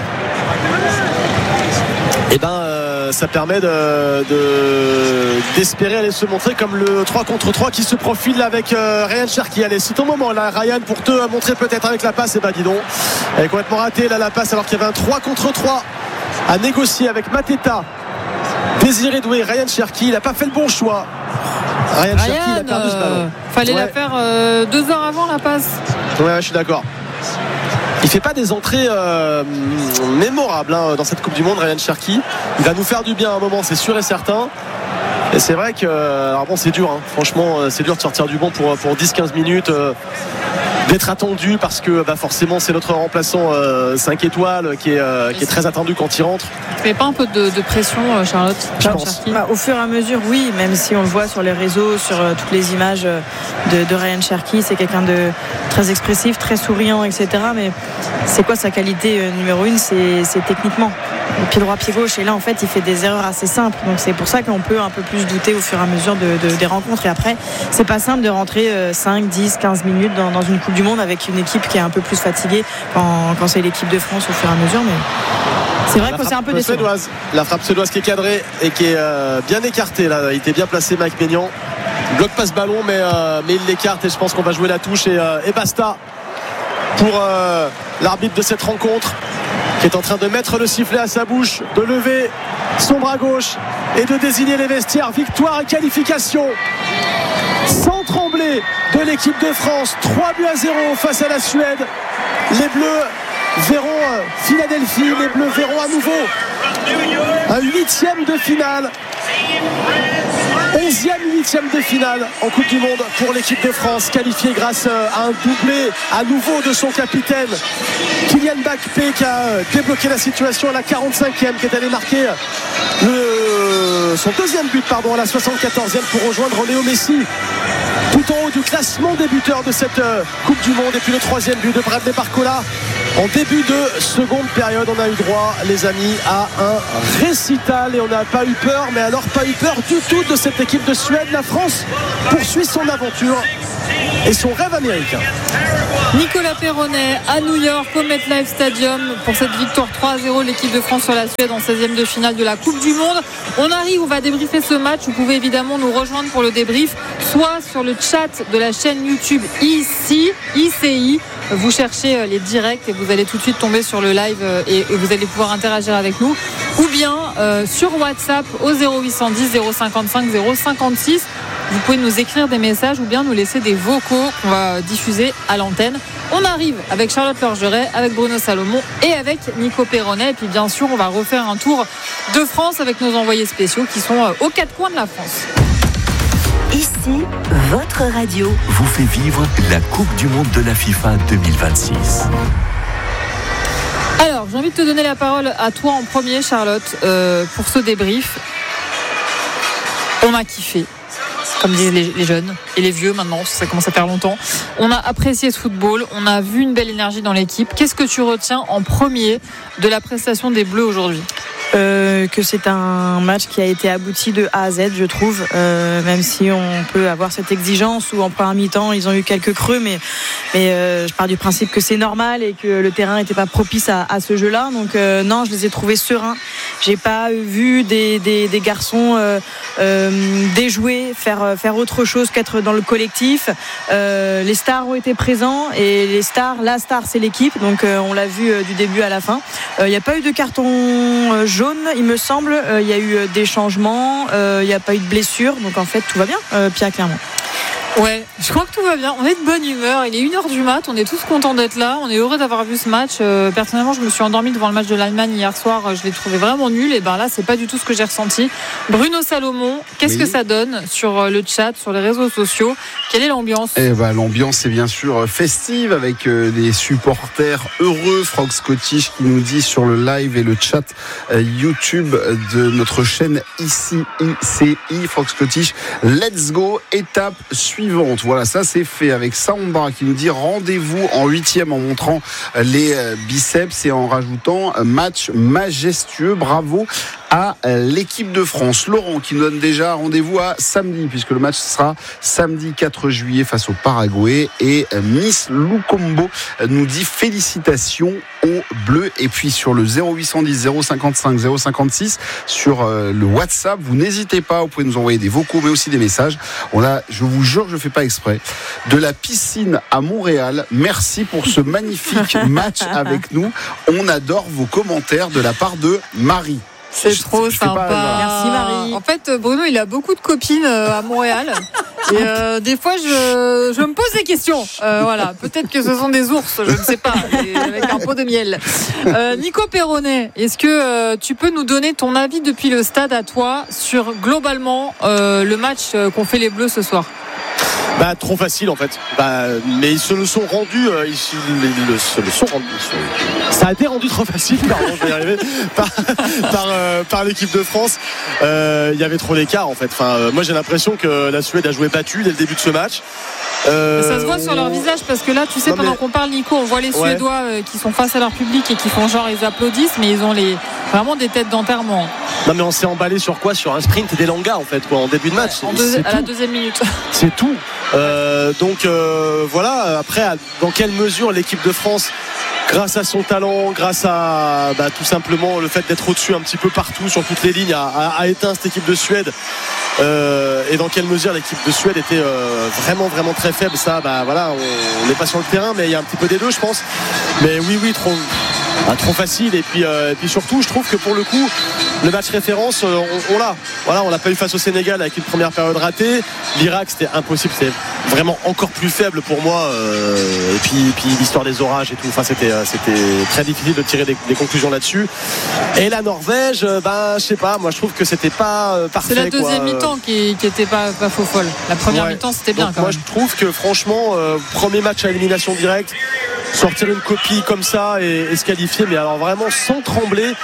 S5: Et ben euh, ça permet de, de, d'espérer aller se montrer comme le trois contre trois qui se profile avec euh, Ryan Cherki. Allez, c'est ton moment là, Ryan, pour te montrer peut-être avec la passe. Et ben dis donc, elle est complètement ratée là la passe alors qu'il y avait un trois contre trois à négocier avec Mateta, Désiré Doué, Ryan Cherki. Il n'a pas fait le bon choix. Ryan, Ryan Cherki, il a perdu ce ballon.
S3: Euh, fallait ouais. la faire euh, deux heures avant la passe.
S5: Ouais, je suis d'accord. Il fait pas des entrées euh, mémorables hein, dans cette Coupe du Monde, Ryan Cherki. Il va nous faire du bien à un moment, c'est sûr et certain. Et c'est vrai que alors bon, c'est dur hein. Franchement c'est dur de sortir du banc pour, pour dix à quinze minutes, euh, d'être attendu parce que bah, forcément c'est notre remplaçant euh, cinq étoiles qui est, euh, qui est très attendu quand il rentre.
S3: Il fait pas un peu de, de pression Charlotte,
S5: je pense.
S4: Bah, au fur et à mesure oui, même si on le voit sur les réseaux, sur euh, toutes les images de, de Ryan Cherki, c'est quelqu'un de très expressif, très souriant, etc. Mais c'est quoi sa qualité euh, numéro une, c'est, c'est techniquement pied droit, pied gauche, et là en fait il fait des erreurs assez simples, donc c'est pour ça qu'on peut un peu plus douter au fur et à mesure de, de, des rencontres. Et après c'est pas simple de rentrer cinq, dix, quinze minutes dans, dans une Coupe du Monde avec une équipe qui est un peu plus fatiguée quand, quand c'est l'équipe de France au fur et à mesure, mais c'est vrai la que c'est un peu décevant.
S5: La frappe suédoise qui est cadrée et qui est euh, bien écartée là. Il était bien placé Mike Maignan, il bloque pas ce ballon mais, euh, mais il l'écarte et je pense qu'on va jouer la touche et, euh, et basta pour euh, l'arbitre de cette rencontre qui est en train de mettre le sifflet à sa bouche, de lever son bras gauche et de désigner les vestiaires. Victoire et qualification sans trembler de l'équipe de France, trois buts à zéro face à la Suède. Les Bleus verront Philadelphie, les Bleus verront à nouveau un huitième de finale onzième, huitième de finale en Coupe du Monde pour l'équipe de France, qualifiée grâce à un doublé à nouveau de son capitaine Kylian Mbappé, qui a débloqué la situation à la quarante-cinquième, qui est allé marquer le, son deuxième but pardon, à la soixante-quatorzième pour rejoindre Léo Messi tout en haut du classement des buteurs de cette Coupe du Monde. Et puis le troisième but de Bradley Barcola en début de seconde période. On a eu droit, les amis, à un récital et on n'a pas eu peur, mais alors pas eu peur du tout de cette équipe de Suède. La France poursuit son aventure et son rêve américain.
S3: Nicolas Perronnet à New York au MetLife Stadium pour cette victoire trois à zéro, l'équipe de France sur la Suède en seizième de finale de la Coupe du Monde. On arrive, on va débriefer ce match. Vous pouvez évidemment nous rejoindre pour le débrief, soit sur le chat de la chaîne YouTube I C I, I C I. Vous cherchez les directs et vous allez tout de suite tomber sur le live et, et vous allez pouvoir interagir avec nous, ou bien euh, sur WhatsApp au zéro huit cent dix zéro cinquante-cinq zéro cinquante-six. Vous pouvez nous écrire des messages ou bien nous laisser des vocaux qu'on va diffuser à l'antenne. On arrive avec Charlotte Lorgeret, avec Bruno Salomon et avec Nico Perronnet. Et puis bien sûr, on va refaire un tour de France avec nos envoyés spéciaux qui sont aux quatre coins de la France.
S2: Ici, votre radio
S1: vous fait vivre la Coupe du Monde de la FIFA deux mille vingt-six.
S3: Alors, j'ai envie de te donner la parole à toi en premier, Charlotte, euh, pour ce débrief. On a kiffé, comme disent les, les jeunes et les vieux maintenant, ça commence à faire longtemps. On a apprécié ce football, on a vu une belle énergie dans l'équipe. Qu'est-ce que tu retiens en premier de la prestation des Bleus aujourd'hui ?
S4: Euh, que c'est un match qui a été abouti de A à Z, je trouve, euh, même si on peut avoir cette exigence où en première mi-temps ils ont eu quelques creux, mais, mais euh, je pars du principe que c'est normal et que le terrain n'était pas propice à, à ce jeu-là. Donc euh, non, je les ai trouvés sereins. J'ai pas vu des, des, des garçons euh, euh, déjouer, faire, faire autre chose qu'être dans le collectif. Euh, les stars ont été présents et les stars, la star c'est l'équipe, donc euh, on l'a vu euh, du début à la fin. Il euh, n'y a pas eu de carton euh, jaune, il me semble. Il euh, y a eu euh, des changements, il euh, n'y a pas eu de blessures, donc en fait tout va bien, euh, Pierre, clairement.
S3: Ouais, je crois que tout va bien. On est de bonne humeur. Il est une heure du mat. On est tous contents d'être là. On est heureux d'avoir vu ce match. Euh, personnellement, je me suis endormie devant le match de l'Allemagne hier soir. Je l'ai trouvé vraiment nul. Et ben là, c'est pas du tout ce que j'ai ressenti. Bruno Salomon, qu'est-ce oui. que ça donne sur le chat, sur les réseaux sociaux ? Quelle est l'ambiance ?
S6: Eh ben, l'ambiance est bien sûr festive avec euh, des supporters heureux. Franck Scottish qui nous dit sur le live et le chat euh, YouTube de notre chaîne ici I C I. Franck Scottish, let's go, étape suivante. Voilà, ça c'est fait avec Sandra qui nous dit rendez-vous en huitième en montrant les biceps et en rajoutant match majestueux. Bravo à l'équipe de France. Laurent qui nous donne déjà rendez-vous à samedi puisque le match sera samedi quatre juillet face au Paraguay. Et Miss Lukombo nous dit félicitations aux Bleus. Et puis sur le zéro huit cent dix zéro cinquante-cinq zéro cinquante-six sur le WhatsApp, vous n'hésitez pas, vous pouvez nous envoyer des vocaux mais aussi des messages. On a, je vous jure, je fais pas exprès, de la piscine à Montréal. Merci pour ce magnifique match avec nous. On adore vos commentaires de la part de Marie.
S3: C'est je, trop je sympa. Pas...
S4: Merci Marie.
S3: En fait, Bruno, il a beaucoup de copines à Montréal. Et euh, des fois, je, je me pose des questions. Euh, voilà, peut-être que ce sont des ours, je ne sais pas, avec un pot de miel. Euh, Nico Perronnet, est-ce que euh, tu peux nous donner ton avis depuis le stade à toi sur globalement euh, le match qu'ont fait les Bleus ce soir ?
S5: Bah, trop facile en fait. Bah, mais ils se le sont rendus. Euh, ils, ils, ils se le sont rendus. Ça a été rendu trop facile. Pardon, je vais y arriver. Par, par, euh, par l'équipe de France. Il euh, y avait trop d'écart en fait. Enfin, euh, moi j'ai l'impression que la Suède a joué battue dès le début de ce match.
S3: Euh, ça se voit sur leur visage parce que là, tu sais, non, pendant mais... qu'on parle, Nico, on voit les Suédois ouais. euh, qui sont face à leur public et qui font genre ils applaudissent, mais ils ont les vraiment des têtes d'enterrement.
S5: Non mais on s'est emballé sur quoi ? Sur un sprint et des langas en fait quoi, en début de match.
S3: Ouais, en deux, à tout. La deuxième minute.
S5: C'est tout. Euh, donc euh, voilà. Après, dans quelle mesure l'équipe de France, grâce à son talent, grâce à bah, tout simplement le fait d'être au-dessus un petit peu partout sur toutes les lignes, a, a, a éteint cette équipe de Suède. Euh, et dans quelle mesure l'équipe de Suède était euh, vraiment vraiment très faible, ça bah voilà, on n'est pas sur le terrain, mais il y a un petit peu des deux, je pense. Mais oui oui trop, bah, trop facile. Et puis, euh, et puis surtout, je trouve que pour le coup, le match référence, on, on l'a. Voilà, on l'a pas eu face au Sénégal avec une première période ratée. L'Irak, c'était impossible, c'était vraiment encore plus faible pour moi. Euh, et puis, puis l'histoire des orages et tout. Enfin, c'était, c'était très difficile de tirer des, des conclusions là-dessus. Et la Norvège, ben, je sais pas. Moi, je trouve que c'était pas parfait.
S3: C'est la deuxième
S5: quoi.
S3: mi-temps qui, qui était pas, pas faux folle. La première
S5: ouais.
S3: mi-temps, c'était bien.
S5: Donc,
S3: quand
S5: moi,
S3: même.
S5: je trouve que franchement, euh, premier match à élimination directe. Sortir une copie comme ça et, et se qualifier, mais alors vraiment sans trembler,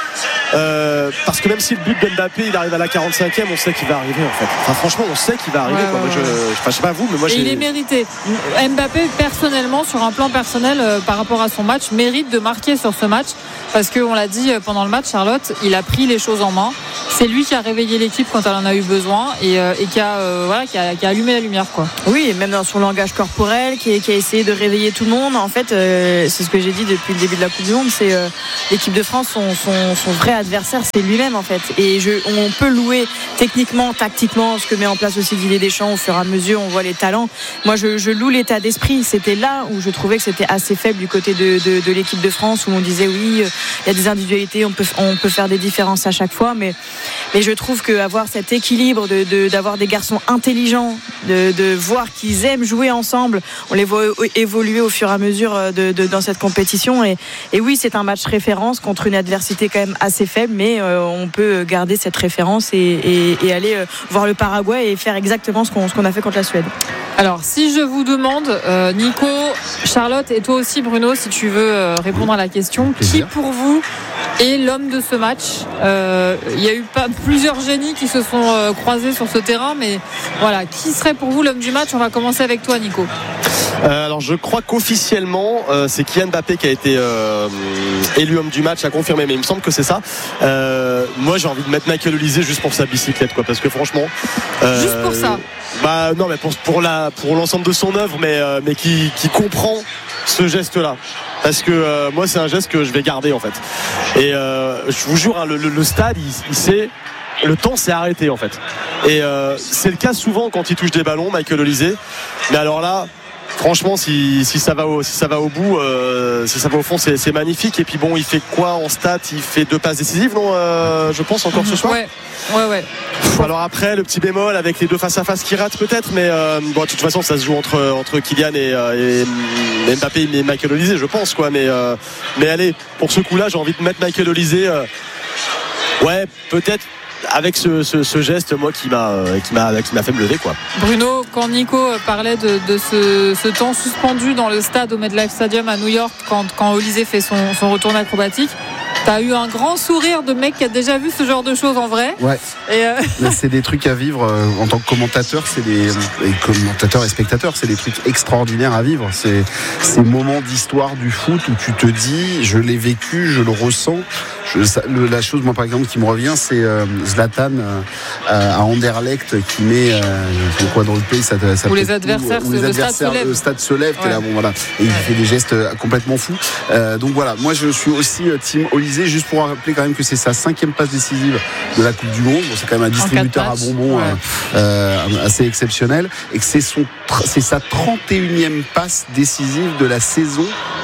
S5: euh, parce que même si le but d'Mbappé il arrive à la quarante-cinquième, on sait qu'il va arriver en fait. Enfin, franchement, on sait qu'il va arriver.
S3: Ouais,
S5: quoi.
S3: ouais,
S5: Moi, je,
S3: ouais.
S5: je, je sais pas vous, mais moi
S3: et
S5: j'ai...
S3: il est mérité. Mbappé, personnellement, sur un plan personnel, euh, par rapport à son match, mérite de marquer sur ce match, parce qu'on l'a dit pendant le match, Charlotte, il a pris les choses en main. C'est lui qui a réveillé l'équipe quand elle en a eu besoin et, euh, et qui, a, euh, voilà, qui, a, qui a allumé la lumière, quoi.
S4: Oui, et même dans son langage corporel, qui, qui a essayé de réveiller tout le monde. En fait, euh, c'est ce que j'ai dit depuis le début de la Coupe du Monde, c'est euh, l'équipe de France, son, son, son vrai adversaire, c'est lui-même en fait. Et je, on peut louer techniquement, tactiquement, ce que met en place aussi Didier Deschamps. Au fur et à mesure, on voit les talents. Moi, je, je loue l'état d'esprit. C'était là où je trouvais que c'était assez faible du côté de, de, de l'équipe de France, où on disait oui, il y a des individualités, on peut, on peut faire des différences à chaque fois, mais, mais je trouve qu'avoir cet équilibre, de, de, d'avoir des garçons intelligents, de, de voir qu'ils aiment jouer ensemble, on les voit évoluer au fur et à mesure de, de, dans cette compétition. Et, et oui, c'est un match référence contre une adversité quand même assez faible, mais euh, on peut garder cette référence et, et, et aller euh, voir le Paraguay et faire exactement ce qu'on, ce qu'on a fait contre la Suède.
S3: Alors, si je vous demande, euh, Nico, Charlotte et toi aussi, Bruno, si tu veux euh, répondre à la question, qui pour vous est l'homme de ce match? euh, Il y a eu pas, plusieurs génies qui se sont euh, croisés sur ce terrain, mais voilà, qui serait pour vous l'homme du match? On va commencer avec toi, Nico.
S5: Euh, alors je crois qu'officiellement euh, c'est Kylian Mbappé qui a été euh, élu homme du match, à confirmer, mais il me semble que c'est ça. Euh, moi j'ai envie de mettre Michael Olise juste pour sa bicyclette, quoi, parce que franchement
S3: euh, juste pour ça
S5: bah non, mais pour, pour, la, pour l'ensemble de son œuvre, mais, euh, mais qui, qui comprend ce geste là, parce que euh, moi c'est un geste que je vais garder en fait. Et euh, je vous jure, hein, le, le, le stade il, il sait, le temps s'est arrêté en fait, et euh, c'est le cas souvent quand il touche des ballons, Michael Olise, mais alors là franchement, si, si, ça va au, si ça va au bout, euh, si ça va au fond, c'est, c'est magnifique. Et puis bon, il fait quoi en stats? Il fait deux passes décisives, non euh, je pense encore ce soir.
S3: Ouais, ouais, ouais.
S5: Alors après, le petit bémol avec les deux face à face qui ratent peut-être, mais euh, bon, de toute façon, ça se joue entre entre Kylian et, et, et Mbappé et Michael Olise, je pense, quoi. Mais euh, mais allez, pour ce coup-là, j'ai envie de mettre Michael Olise. Euh, ouais, peut-être. Avec ce, ce, ce geste, moi, qui m'a, qui m'a, qui m'a fait me lever, quoi.
S3: Bruno, quand Nico parlait de, de ce, ce temps suspendu dans le stade au MetLife Stadium à New York, quand, quand Olise fait son, son retour acrobatique, t'as eu un grand sourire de mec qui a déjà vu ce genre de choses en vrai.
S6: Ouais.
S3: Et euh...
S6: c'est des trucs à vivre euh, en tant que commentateur, c'est des et commentateurs et spectateurs, c'est des trucs extraordinaires à vivre. C'est ces moments d'histoire du foot où tu te dis, je l'ai vécu, je le ressens. Je, ça, le, la chose, moi par exemple, qui me revient, c'est euh, Zlatan euh, à Anderlecht qui met euh, quoi dans le pays, ça, ça
S3: où les adversaires,
S6: où les adversaires
S3: le
S6: stade se lève.
S3: Ouais.
S6: Là, bon voilà, et il fait des gestes complètement fous. Euh, donc voilà, moi je suis aussi team Olise, juste pour rappeler quand même que c'est sa cinquième passe décisive de la Coupe du Monde. Bon, c'est quand même un distributeur à bonbons ouais. euh, assez exceptionnel, et que c'est son, c'est sa trente et unième passe décisive de la saison.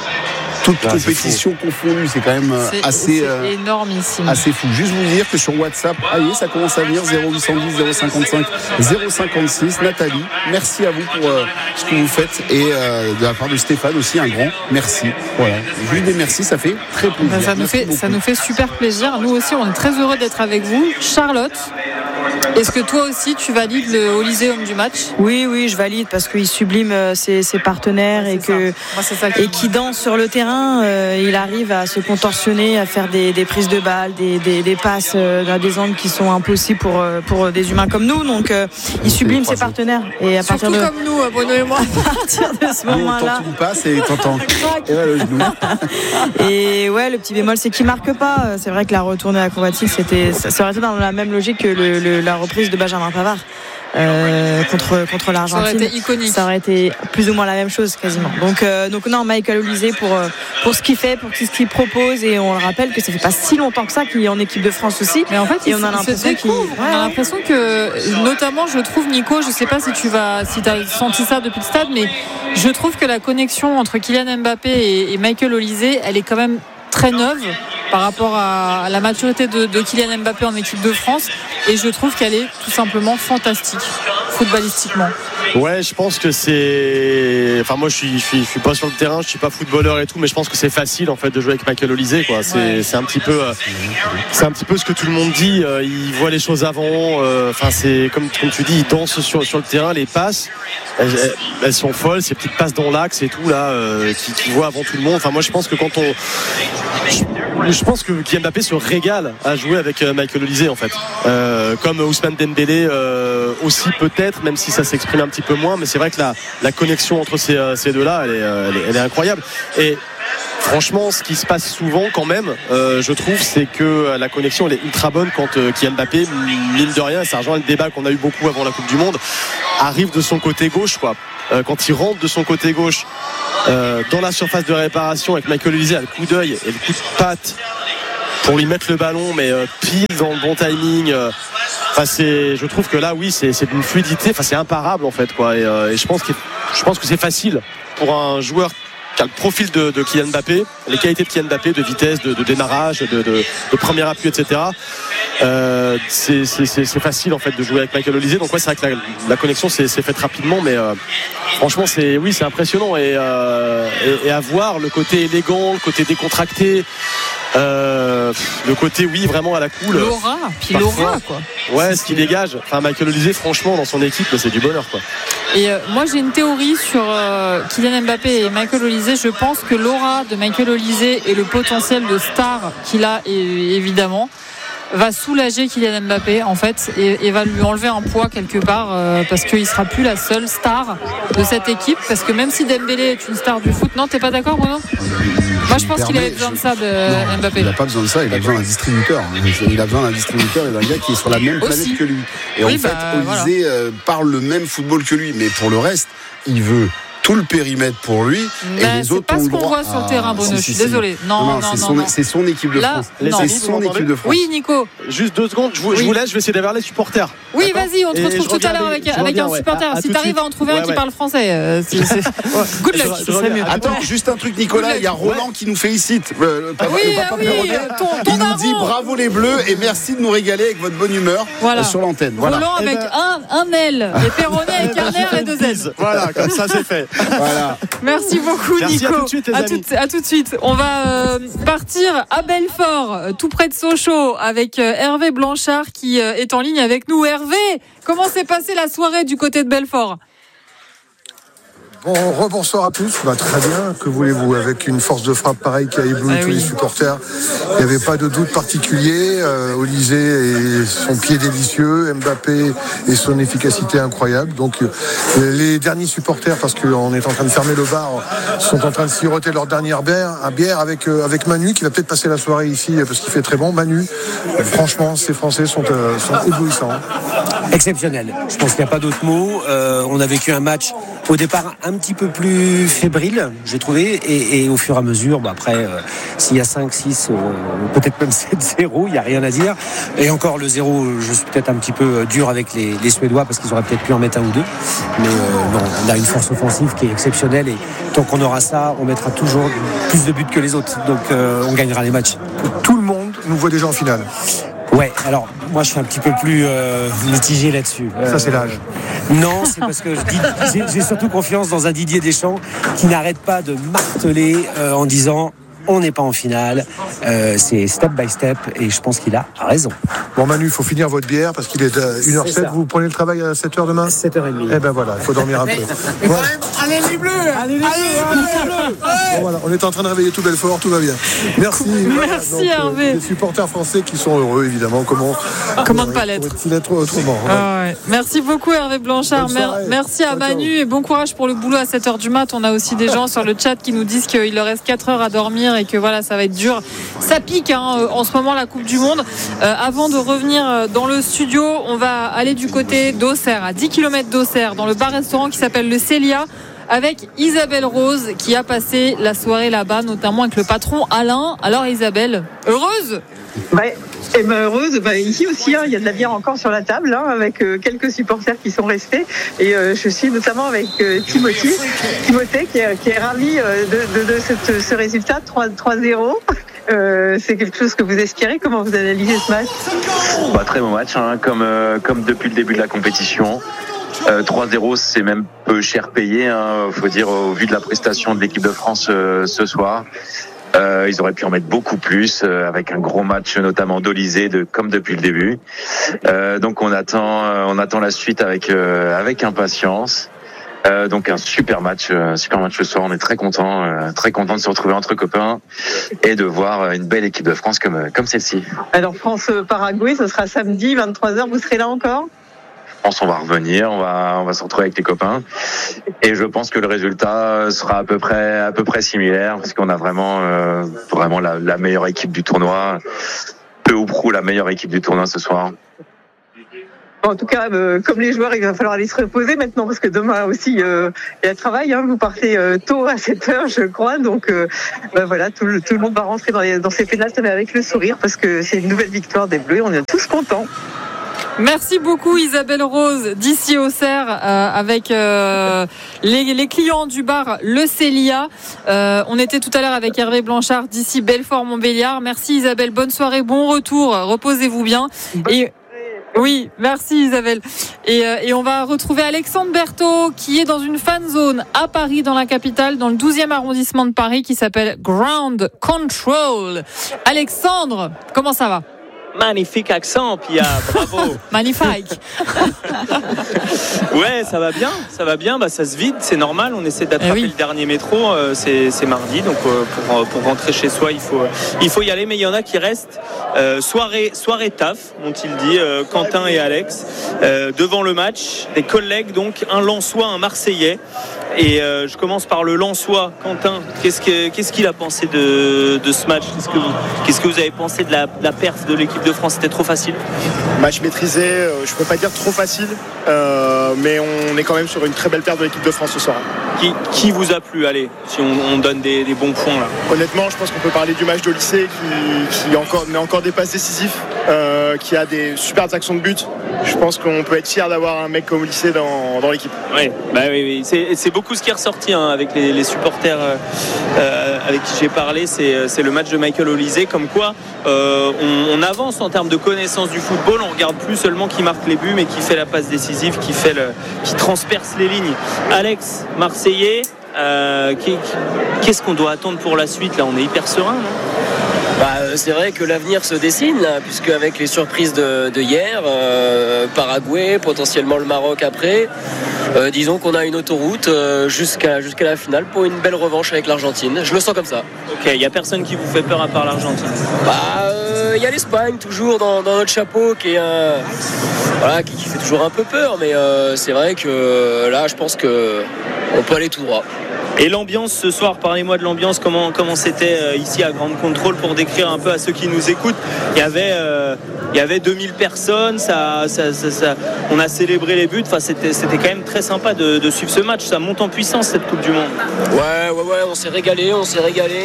S6: Toute ah, compétition confondue, c'est quand même
S3: c'est,
S6: assez,
S3: c'est
S6: euh,
S3: énormissime.
S6: assez fou. Juste vous dire que sur WhatsApp, allez, ça commence à venir zéro huit cent dix zéro cinquante-cinq zéro cinquante-six. Nathalie, merci à vous pour euh, ce que vous faites, et euh, de la part de Stéphane aussi un grand merci. Voilà, juste des merci, ça fait très plaisir.
S3: Ben, ça nous fait, ça nous fait super plaisir. Nous aussi, on est très heureux d'être avec vous. Charlotte, est-ce que toi aussi tu valides le Olise homme du match?
S4: Oui, oui, je valide parce qu'il sublime ses, ses partenaires ouais, et que
S3: Moi, c'est ça qui
S4: et qui danse sur le terrain. Euh, il arrive à se contorsionner, à faire des, des prises de balles, des, des, des passes euh, dans des angles qui sont impossibles pour, pour des humains comme nous. Donc euh, il sublime ses partenaires. Et à
S3: Surtout
S4: partir de...
S3: comme nous, Bruno et moi.
S4: À partir de ce moment-là.
S6: Tu passes et t'entends. Et, ouais, le genou.
S4: Et ouais, le petit bémol, c'est qu'il marque pas. C'est vrai que la retournée acrobatique, c'était, ça aurait été dans la même logique que le, le, la reprise de Benjamin Pavard. Euh, contre contre l'Argentine,
S3: ça aurait été iconique.
S4: Ça aurait été plus ou moins la même chose quasiment. Donc euh, donc non, Michael Olise pour euh, pour ce qu'il fait, pour ce qu'il propose, et on le rappelle que ça fait pas si longtemps que ça qu'il est en équipe de France aussi.
S3: Mais en fait,
S4: et on a l'impression qu'il...
S3: ouais. on a l'impression que, notamment, je trouve, Nico, je sais pas si tu vas si t'as senti ça depuis le stade, mais je trouve que la connexion entre Kylian Mbappé et, et Michael Olise, elle est quand même très neuve. par rapport à la maturité de, de Kylian Mbappé en équipe de France, et je trouve qu'elle est tout simplement fantastique footballistiquement.
S5: Ouais, je pense que c'est. Enfin, moi, je suis, je suis, je suis pas sur le terrain, je suis pas footballeur et tout, mais je pense que c'est facile en fait de jouer avec Michael Olise, quoi. C'est, ouais. c'est un petit peu, euh, c'est un petit peu ce que tout le monde dit. Euh, il voit les choses avant. Enfin, euh, c'est comme, comme tu dis, il danse sur, sur le terrain, les passes, elles, elles sont folles, ces petites passes dans l'axe et tout là, euh, qui, qui voit avant tout le monde. Enfin, moi, je pense que quand on, je, je pense que Kylian Mbappé se régale à jouer avec euh, Michael Olise en fait, euh, comme Ousmane Dembélé euh, aussi peut-être, même si ça s'exprime un petit peu moins, mais c'est vrai que la, la connexion entre ces, ces deux-là, elle est, elle, est, elle est incroyable. Et franchement, ce qui se passe souvent quand même, euh, je trouve, c'est que la connexion elle est ultra bonne quand euh, Kylian Mbappé, mine de rien, ça rejoint le débat qu'on a eu beaucoup avant la Coupe du Monde, arrive de son côté gauche, quoi. Euh, quand il rentre de son côté gauche euh, dans la surface de réparation avec Michael Olise, le coup d'œil et le coup de patte pour lui mettre le ballon, mais euh, pile dans le bon timing. Euh, Enfin, c'est, je trouve que là, oui, c'est, c'est d'une fluidité. Enfin, c'est imparable en fait, quoi. Et, euh, et je pense que, je pense que c'est facile pour un joueur qui a le profil de, de Kylian Mbappé, les qualités de Kylian Mbappé, de vitesse, de, de démarrage, de, de, de premier appui, et cetera. Euh, c'est, c'est, c'est, c'est facile en fait de jouer avec Michael Olise. Donc ouais, c'est vrai que la, la connexion s'est, s'est faite rapidement, mais euh, franchement, c'est, oui, c'est impressionnant et, euh, et, et à voir le côté élégant, le côté décontracté. Euh, le côté oui vraiment à la cool,
S3: l'aura, puis l'aura quoi.
S5: Ouais, c'est ce qu'il dégage. Enfin, Michael Olise, franchement, dans son équipe, c'est du bonheur quoi.
S3: Et euh, moi j'ai une théorie sur euh, Kylian Mbappé et Michael Olise. Je pense que l'aura de Michael Olise et le potentiel de star qu'il a, et, évidemment, va soulager Kylian Mbappé en fait et, et va lui enlever un poids quelque part euh, parce qu'il sera plus la seule star de cette équipe, parce que même si Dembélé est une star du foot, non, t'es pas d'accord Bruno? Moi je pense qu'il avait besoin de ça de
S6: non,
S3: Mbappé.
S6: Il n'a pas besoin de ça, il a besoin d'un distributeur. Il a besoin d'un distributeur et d'un gars qui est sur la même planète
S3: aussi que
S6: lui. Et
S3: oui,
S6: en fait,
S3: bah,
S6: Olise
S3: voilà.
S6: euh, parle le même football que lui, mais pour le reste, il veut tout le périmètre pour lui
S3: mais
S6: et les autres
S3: c'est pas
S6: ont
S3: ce
S6: le
S3: qu'on
S6: droit.
S3: voit sur le terrain, Bruno.
S6: Ah,
S3: je
S6: si,
S3: suis
S6: si,
S3: désolé. Non,
S6: non,
S3: non,
S6: c'est,
S3: non,
S6: son,
S3: non.
S6: c'est son équipe de
S3: Là,
S6: France.
S5: Les
S3: non.
S5: amis,
S6: C'est
S5: vous
S6: son
S5: m'entendez
S6: équipe de France.
S3: Oui, Nico.
S5: Juste deux secondes, je vous,
S3: Oui.
S5: je vous laisse, je vais essayer d'avoir les supporters.
S3: Oui,
S5: D'accord.
S3: vas-y, on te
S5: Et
S3: retrouve
S5: je
S3: tout à l'heure
S5: reviens,
S3: avec,
S5: je
S3: avec
S5: reviens,
S3: un
S5: ouais.
S3: supporter.
S5: À- à
S3: si
S5: tout de
S3: t'arrives
S5: suite.
S3: à en trouver un
S5: Ouais,
S3: qui
S5: ouais.
S3: parle français, euh, c'est, c'est... good luck,
S5: Je
S3: ce serait mieux.
S6: Attends, juste un truc, Nicolas. Il y a Roland qui nous félicite. Le, le papa,
S3: Oui,
S6: le papa
S3: ah oui,
S6: Perronnet.
S3: ton- ton
S6: Il nous
S3: daron.
S6: dit bravo les Bleus et merci de nous régaler avec votre bonne humeur
S3: Voilà.
S6: euh, sur l'antenne. Voilà.
S3: Roland avec
S5: Eh ben-
S3: un, un L, et Perronnet avec un R et deux S.
S5: Voilà, comme ça c'est fait.
S6: Voilà.
S3: Merci beaucoup,
S5: Merci,
S3: Nico.
S5: à tout de suite, les
S3: à,
S5: amis.
S3: tout, à tout de suite. On va euh, partir à Belfort, euh, tout près de Sochaux, avec euh, Hervé Blanchard qui euh, est en ligne avec nous. Hervé, comment s'est passée la soirée du côté de Belfort?
S7: Bon, rebonsoir à tous. Bah, très bien, que voulez-vous, avec une force de frappe pareille qui a ébloui
S3: Ah
S7: tous
S3: oui.
S7: les supporters. Il n'y avait pas de doute particulier. Euh, Olise et son pied délicieux, Mbappé et son efficacité incroyable. Donc euh, les derniers supporters, parce qu'on est en train de fermer le bar, sont en train de siroter leur dernière bière, un bière avec, euh, avec Manu, qui va peut-être passer la soirée ici parce qu'il fait très bon. Manu, euh, franchement, ces Français sont, euh, sont éblouissants.
S8: Exceptionnel. Je pense qu'il n'y a pas d'autre mot. Euh, on a vécu un match au départ un petit peu plus fébrile, j'ai trouvé, et, et au fur et à mesure, bah après, euh, s'il y a cinq, six, euh, peut-être même sept zéro, il n'y a rien à dire. Et encore le zéro, je suis peut-être un petit peu dur avec les, les Suédois parce qu'ils auraient peut-être pu en mettre un ou deux. Mais euh, non, on a une force offensive qui est exceptionnelle et tant qu'on aura ça, on mettra toujours plus de buts que les autres. Donc euh, on gagnera les matchs.
S7: Tout le monde nous voit déjà en finale.
S8: Ouais, alors moi je suis un petit peu plus euh, mitigé là-dessus.
S7: Ça, c'est l'âge.
S8: Non, c'est parce que je dis, j'ai, j'ai surtout confiance dans un Didier Deschamps qui n'arrête pas de marteler euh, en disant on n'est pas en finale, euh, c'est step by step et je pense qu'il a raison.
S7: Bon Manu, il faut finir votre bière parce qu'il est une heure sept. Vous prenez le travail à sept heures demain?
S8: sept heures trente.
S7: Eh ben voilà, il faut dormir un peu. Voilà.
S8: Allez les bleus, allez les bleus,
S7: Bon, voilà, on est en train de réveiller tout Belfort, tout va bien. Merci.
S3: Merci,
S7: Donc, euh,
S3: Hervé.
S7: les supporters français qui sont heureux, évidemment. Comment,
S3: Comment ne pas l'être?
S7: pourrait-il être autrement?
S3: Ah ouais. Merci beaucoup Hervé Blanchard.
S7: Bonne soirée.
S3: Mer- Merci à
S7: Ciao,
S3: Manu
S7: ciao.
S3: et bon courage pour le boulot à sept heures du mat. On a aussi des gens sur le chat qui nous disent qu'il leur reste quatre heures à dormir et que voilà, ça va être dur. Ça pique hein, en ce moment la Coupe du Monde. Euh, avant de revenir dans le studio, on va aller du côté d'Auxerre, à dix kilomètres d'Auxerre, dans le bar-restaurant qui s'appelle le Célia, avec Isabelle Rose qui a passé la soirée là-bas, notamment avec le patron Alain. Alors Isabelle, heureuse?
S9: Ouais. Et ben heureuse, ben ici aussi, hein, il y a de la bière encore sur la table, hein, avec euh, quelques supporters qui sont restés. Et euh, je suis notamment avec euh, Timothée, Timothée qui est, qui est ravi euh, de, de, de cette, ce résultat trois zéro. Euh, c'est quelque chose que vous espérez? Comment vous analysez ce match?
S10: Bah, très bon match, hein, comme, euh, comme depuis le début de la compétition. Euh, trois zéro, c'est même peu cher payé, hein, faut dire, au vu de la prestation de l'équipe de France euh, ce soir. Euh, ils auraient pu en mettre beaucoup plus, euh, avec un gros match notamment d'Olysée, de, comme depuis le début. Euh, donc on attend, euh, on attend la suite avec, euh, avec impatience. Euh, donc un super match, euh, super match ce soir. On est très content, euh, très content de se retrouver entre copains et de voir une belle équipe de France comme comme celle-ci.
S9: Alors France-Paraguay, ce sera samedi vingt-trois heures. Vous serez là encore?
S10: Je pense qu'on va revenir, on va on va se retrouver avec les copains et je pense que le résultat sera à peu près à peu près similaire parce qu'on a vraiment euh, vraiment la, la meilleure équipe du tournoi, peu ou prou la meilleure équipe du tournoi ce soir.
S9: En tout cas, euh, comme les joueurs, il va falloir aller se reposer maintenant parce que demain aussi, euh, il y a travail. Hein, vous partez euh, tôt à sept heures, je crois. Donc euh, bah voilà, tout le, tout le monde va rentrer dans, les, dans ces pénales avec le sourire parce que c'est une nouvelle victoire des Bleus. On est tous contents.
S3: Merci beaucoup Isabelle Rose d'ici Auxerre euh, avec euh, les, les clients du bar Le Célia. Euh, on était tout à l'heure avec Hervé Blanchard d'ici Belfort-Montbéliard. Merci Isabelle, bonne soirée, bon retour, reposez-vous bien. Et oui, merci Isabelle. Et, euh, et on va retrouver Alexandre Berthaud qui est dans une fan zone à Paris, dans la capitale, dans le douzième arrondissement de Paris, qui s'appelle Ground Control. Alexandre, comment ça va?
S11: Magnifique accent, Pia, bravo.
S3: Magnifique.
S11: Ouais, ça va bien, ça va bien, bah, ça se vide, c'est normal, on essaie d'attraper eh oui. le dernier métro, euh, c'est, c'est mardi, donc euh, pour, pour rentrer chez soi, il faut, il faut y aller, mais il y en a qui restent. Euh, soirée, soirée taf, m'ont-ils dit, euh, Quentin et Alex, euh, devant le match, des collègues, donc un Lensois, un Marseillais. Et euh, je commence par le Lensois. Quentin, qu'est-ce, que, qu'est-ce qu'il a pensé de, de ce match? Qu'est-ce que, vous, qu'est-ce que vous avez pensé de la, de la perf de l'équipe de France? C'était trop facile?
S12: Match maîtrisé, euh, je ne peux pas dire trop facile, euh, mais on est quand même sur une très belle perf de l'équipe de France ce soir.
S11: Qui, qui vous a plu? Allez, si on, on donne des, des bons points là.
S12: Honnêtement, je pense qu'on peut parler du match d'Olysée qui, qui encore, met encore des passes décisives, euh, qui a des super actions de but. Je pense qu'on peut être fier d'avoir un mec comme Olysée dans, dans l'équipe.
S11: Ouais, bah oui, oui. C'est, c'est beaucoup ce qui est ressorti hein, avec les, les supporters euh, avec qui j'ai parlé. C'est, c'est le match de Michael Olysée. Comme quoi, euh, on, on avance en termes de connaissance du football. On regarde plus seulement qui marque les buts, mais qui fait la passe décisive, qui, fait le, qui transperce les lignes. Alex, Marseillais, euh, qu'est-ce qu'on doit attendre pour la suite? Là, on est hyper serein, non?
S13: Bah, c'est vrai que l'avenir se dessine là, puisque avec les surprises de, de hier, euh, Paraguay, potentiellement le Maroc après, euh, disons qu'on a une autoroute euh, jusqu'à, jusqu'à la finale pour une belle revanche avec l'Argentine. Je le sens comme ça.
S11: Ok, il n'y a personne qui vous fait peur à part l'Argentine?
S13: Bah, il euh, y a l'Espagne toujours dans, dans notre chapeau qui est un, voilà, qui, qui fait toujours un peu peur, mais euh, c'est vrai que là, je pense que on peut aller tout droit.
S11: Et l'ambiance ce soir, parlez-moi de l'ambiance, comment, comment c'était euh, ici à Ground Control pour décrire un peu à ceux qui nous écoutent. Il y avait, euh, il y avait deux mille personnes, ça, ça, ça, ça, on a célébré les buts, enfin, c'était, c'était quand même très sympa de, de suivre ce match, ça monte en puissance cette Coupe du Monde.
S13: Ouais, ouais, ouais, on s'est régalé, on s'est régalé.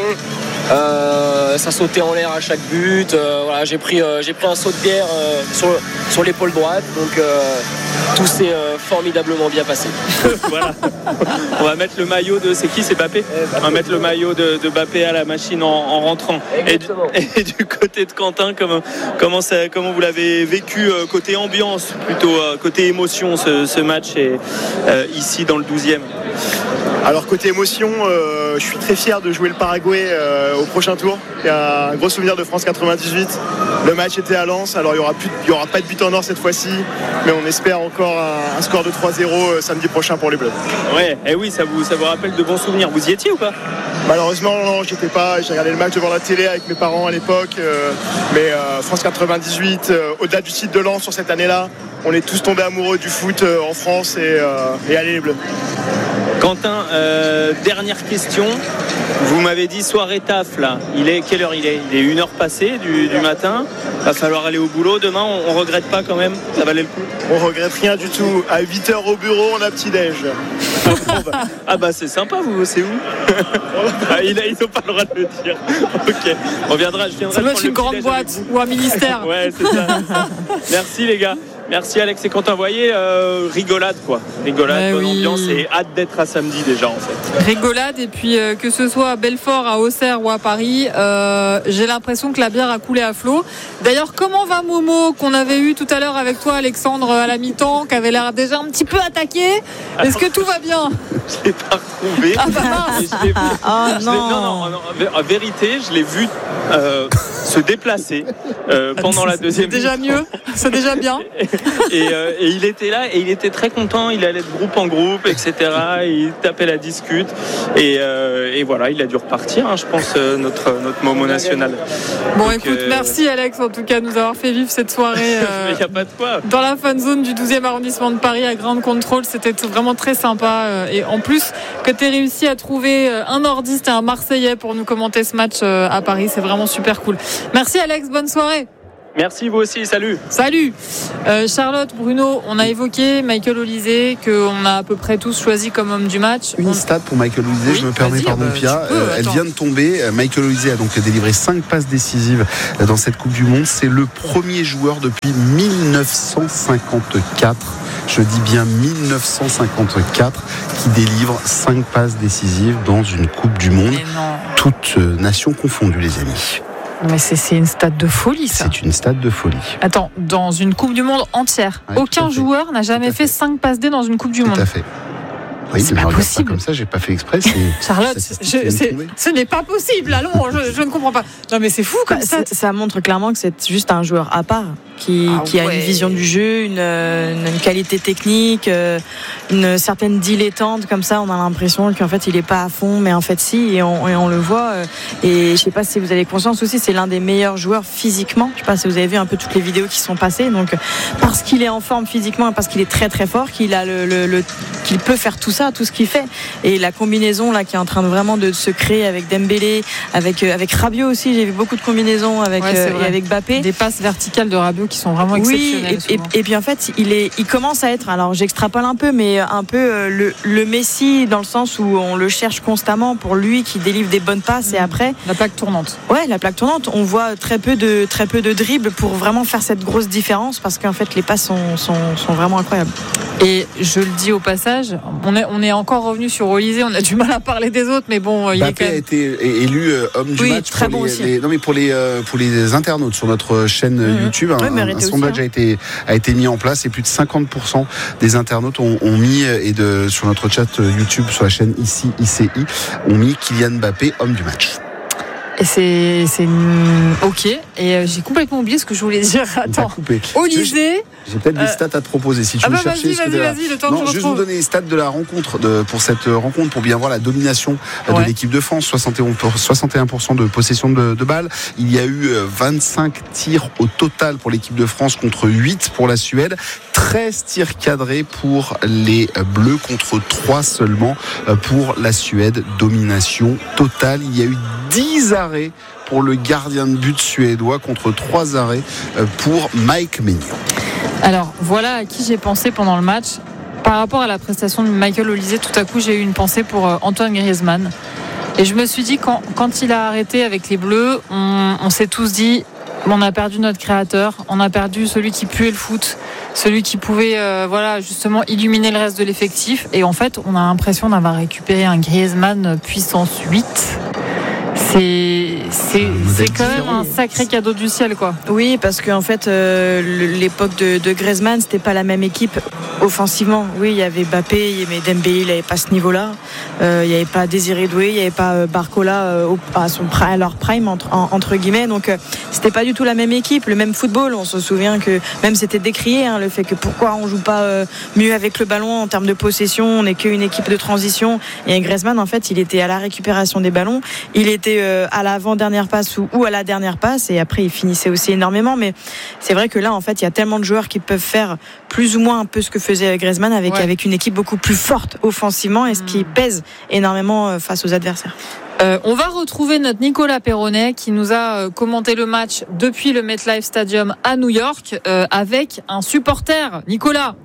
S13: Euh, ça sautait en l'air à chaque but. Euh, voilà, j'ai pris, euh, j'ai pris un saut de bière euh, sur, sur l'épaule droite, donc euh, tout s'est euh, formidablement bien passé.
S11: Voilà. On va mettre le maillot de, c'est qui, c'est Mbappé? On va mettre le maillot de, de Mbappé à la machine en, en rentrant. Et du, et du côté de Quentin, comment, comment, ça, comment vous l'avez vécu euh, côté ambiance, plutôt euh, côté émotion, ce, ce match et, euh, ici dans le douzième?
S12: Alors côté émotion, euh, je suis très fier de jouer le Paraguay euh, au prochain tour. Il y a un gros souvenir de France quatre-vingt-dix-huit. Le match était à Lens, alors il n'y aura, aura pas de but en or cette fois-ci, mais on espère encore un, un score de trois zéro euh, samedi prochain pour les Bleus.
S11: Ouais, et oui, ça vous, ça vous rappelle de bons souvenirs. Vous y étiez ou pas?
S12: Malheureusement, non, j'étais pas. J'ai regardé le match devant la télé avec mes parents à l'époque, euh, mais euh, France quatre-vingt-dix-huit, euh, au-delà du site de Lens sur cette année-là, on est tous tombés amoureux du foot euh, en France et, euh, et allez les Bleus.
S11: Quentin, euh, dernière question. Vous m'avez dit soirée taf là. Il est quelle heure il est? Il est une heure passée du, du matin. Va falloir aller au boulot. Demain, on, on regrette pas quand même? Ça valait le coup?
S12: On regrette rien du tout. À huit heures au bureau, on a petit déj.
S11: Ah bah c'est sympa, vous, c'est où? Ah, il n'a pas le droit de le dire. Ok, on viendra. Je viendrai.
S3: Ça doit être une grande boîte ou un ministère.
S11: Ouais, c'est ça. Merci les gars. Merci Alex et Quentin. Vous voyez, euh, rigolade quoi. Rigolade,
S3: ouais,
S11: bonne
S3: oui.
S11: ambiance et hâte d'être à samedi déjà en fait.
S3: Rigolade et puis euh, que ce soit à Belfort, à Auxerre ou à Paris, euh, j'ai l'impression que la bière a coulé à flot. D'ailleurs, comment va Momo qu'on avait eu tout à l'heure avec toi Alexandre à la mi-temps, qui avait l'air déjà un petit peu attaqué. Est-ce que tout va bien?
S11: Je l'ai pas retrouvé.
S3: Ah bah mince.
S11: Je l'ai vu.
S4: Oh
S11: Je l'ai-
S4: non.
S11: non, non, non, en vérité, je l'ai vu euh, se déplacer euh, pendant la deuxième
S3: C'est déjà
S11: mi-temps.
S3: mieux, c'est déjà bien.
S11: Et, euh, et il était là et il était très content. Il allait de groupe en groupe, et cetera. Il tapait la discute et, euh, et voilà, il a dû repartir. Hein, je pense euh, notre notre Momo national.
S3: Bon,
S11: Donc,
S3: écoute,
S11: euh,
S3: merci Alex en tout cas de nous avoir fait vivre cette soirée euh,
S11: Mais il n'y a pas de quoi.
S3: dans la fan zone du douzième arrondissement de Paris à Ground Control. C'était tout- vraiment très sympa euh, et en plus que tu aies réussi à trouver euh, un nordiste et un marseillais pour nous commenter ce match euh, à Paris, c'est vraiment super cool. Merci Alex, bonne soirée.
S11: Merci vous aussi. Salut.
S3: Salut euh, Charlotte, Bruno, on a évoqué Michael Olysée qu'on a à peu près tous choisi comme homme du match.
S6: Une
S3: On-
S6: stat pour Michael Olysée,
S3: Oui,
S6: je me permets,
S3: vas-y,
S6: pardon
S3: bah,
S6: Pia,
S3: tu peux,
S6: Euh, elle
S3: attends.
S6: vient de tomber. Euh, Michael Olysée a donc délivré cinq passes décisives euh, dans cette Coupe du Monde. C'est le premier joueur depuis mille neuf cent cinquante-quatre, je dis bien mille neuf cent cinquante-quatre, qui délivre cinq passes décisives dans une Coupe du Monde.
S3: Mais non,
S6: Toutes euh, nations confondues, les amis.
S3: mais c'est, c'est une stat de folie ça.
S6: C'est une stat de folie.
S3: Attends, dans une Coupe du Monde entière,
S6: Ouais, tout
S3: aucun
S6: à fait.
S3: joueur n'a jamais
S6: Tout à
S3: fait
S6: fait.
S3: cinq passes D dans une Coupe du
S6: Tout
S3: Monde.
S6: à fait. Oui,
S3: C'est
S6: mais
S3: pas
S6: regarde
S3: possible.
S6: comme ça, j'ai pas fait exprès. c'est-
S3: Charlotte,
S6: statistique
S3: je-
S6: vient de
S3: c'est-
S6: tomber.
S3: ce n'est pas possible. Allons, je, je ne comprends pas. Non, mais c'est fou comme
S4: Bah,
S3: ça.
S4: ça, ça montre clairement que c'est juste un joueur à part qui,
S3: Ah
S4: qui a
S3: ouais.
S4: une vision du jeu, une, une, une qualité technique, euh, une certaine dilettante comme ça. On a l'impression qu'en fait il est pas à fond, mais en fait si, et on, et on le voit. euh, Et je sais pas si vous avez conscience aussi, c'est l'un des meilleurs joueurs physiquement. Je sais pas si vous avez vu un peu toutes les vidéos qui sont passées. Donc parce qu'il est en forme physiquement et parce qu'il est très très fort, qu'il a le, le, le- qu'il peut faire tout ça, tout ce qu'il fait. Et la combinaison là qui est en train de vraiment de se créer avec Dembélé, avec euh, avec Rabiot aussi. J'ai vu beaucoup de combinaisons avec
S3: Ouais, c'est
S4: euh,
S3: vrai.
S4: et avec Mbappé.
S3: Des passes verticales de Rabiot qui sont vraiment
S4: Oui,
S3: exceptionnelles.
S4: et, et,
S3: souvent.
S4: et puis en fait, il est, il commence à être. Alors j'extrapole un peu, mais un peu euh, le, le Messi dans le sens où on le cherche constamment pour lui qui délivre des bonnes passes et après.
S3: La plaque tournante.
S4: Ouais, la plaque tournante. On voit très peu de très peu de dribbles pour vraiment faire cette grosse différence parce qu'en fait les passes sont, sont, sont vraiment incroyables.
S3: Et je le dis au passage, on est, on est encore revenu sur Olysée, on a du mal à parler des autres, mais bon, il est
S6: Mbappé
S3: quand
S6: a
S3: même...
S6: été élu euh, homme du
S4: Oui,
S6: match
S4: très
S6: pour,
S4: bon
S6: les,
S4: aussi.
S6: les- non, mais pour les euh, pour les internautes sur notre chaîne euh,
S4: Mhm.
S6: YouTube.
S4: Oui,
S6: Un,
S4: mérité
S6: un
S4: aussi,
S6: sondage
S4: hein.
S6: a été a été mis en place et plus de cinquante pour cent des internautes ont, ont mis euh, et de sur notre chat euh, YouTube sur la chaîne ici I C I ont mis Kylian Mbappé homme du match.
S3: Et c'est, c'est une- ok. Et euh, j'ai complètement oublié ce que je voulais dire.
S6: On t'a
S3: Attends.
S6: coupé.
S3: Olysée.
S6: J'ai peut-être des
S3: Euh,
S6: stats à te proposer si tu
S3: Ah
S6: veux
S3: bah
S6: chercher.
S3: vas-y,
S6: ce que
S3: vas-y,
S6: de la-
S3: vas-y, le temps
S6: Non,
S3: que je
S6: juste vous
S3: retrouve.
S6: donner les stats de la rencontre de, pour cette euh, rencontre pour bien voir la domination euh,
S3: Ouais.
S6: de l'équipe de France. soixante et onze pour- soixante et un pour cent de possession de, de balles. Il y a eu euh, vingt-cinq tirs au total pour l'équipe de France contre huit pour la Suède. treize tirs cadrés pour les euh, Bleus contre trois seulement euh, pour la Suède. Domination totale. Il y a eu dix arrêts pour le gardien de but suédois contre trois arrêts euh, pour Mike Maignan.
S3: Alors voilà à qui j'ai pensé pendant le match. Par rapport à la prestation de Michael Olysée, tout à coup j'ai eu une pensée pour euh, Antoine Griezmann. Et je me suis dit, quand, quand il a arrêté avec les Bleus, on, on s'est tous dit, on a perdu notre créateur, on a perdu celui qui puait le foot, celui qui pouvait euh, voilà, justement illuminer le reste de l'effectif. Et en fait, on a l'impression d'avoir récupéré un Griezmann puissance huit. C'est, c'est, c'est quand même un sacré cadeau du ciel, quoi.
S4: Oui, parce qu'en fait, euh, l'époque de, de Griezmann, c'était pas la même équipe offensivement. Oui, il y avait Mbappé, il y avait Dembélé, il n'avait pas ce niveau-là. Euh, il n'y avait pas Désiré Doué, il n'y avait pas euh, Barcola euh, au, à, son, à leur prime, entre, en, entre guillemets. Donc, euh, c'était pas du tout la même équipe, le même football. On se souvient que même c'était décrié, hein, le fait que pourquoi on joue pas euh, mieux avec le ballon en termes de possession, on n'est qu'une équipe de transition. Et Griezmann, en fait, il était à la récupération des ballons, il était euh, à l'avant-dernière passe ou, ou à la dernière passe, et après il finissait aussi énormément. Mais c'est vrai que là, en fait, il y a tellement de joueurs qui peuvent faire plus ou moins un peu ce que faisait Griezmann avec,
S3: Ouais.
S4: avec une équipe beaucoup plus forte offensivement, et ce qui pèse énormément face aux adversaires.
S3: Euh, on va retrouver notre Nicolas Perronnet qui nous a euh, commenté le match depuis le MetLife Stadium à New York euh, avec un supporter. Nicolas.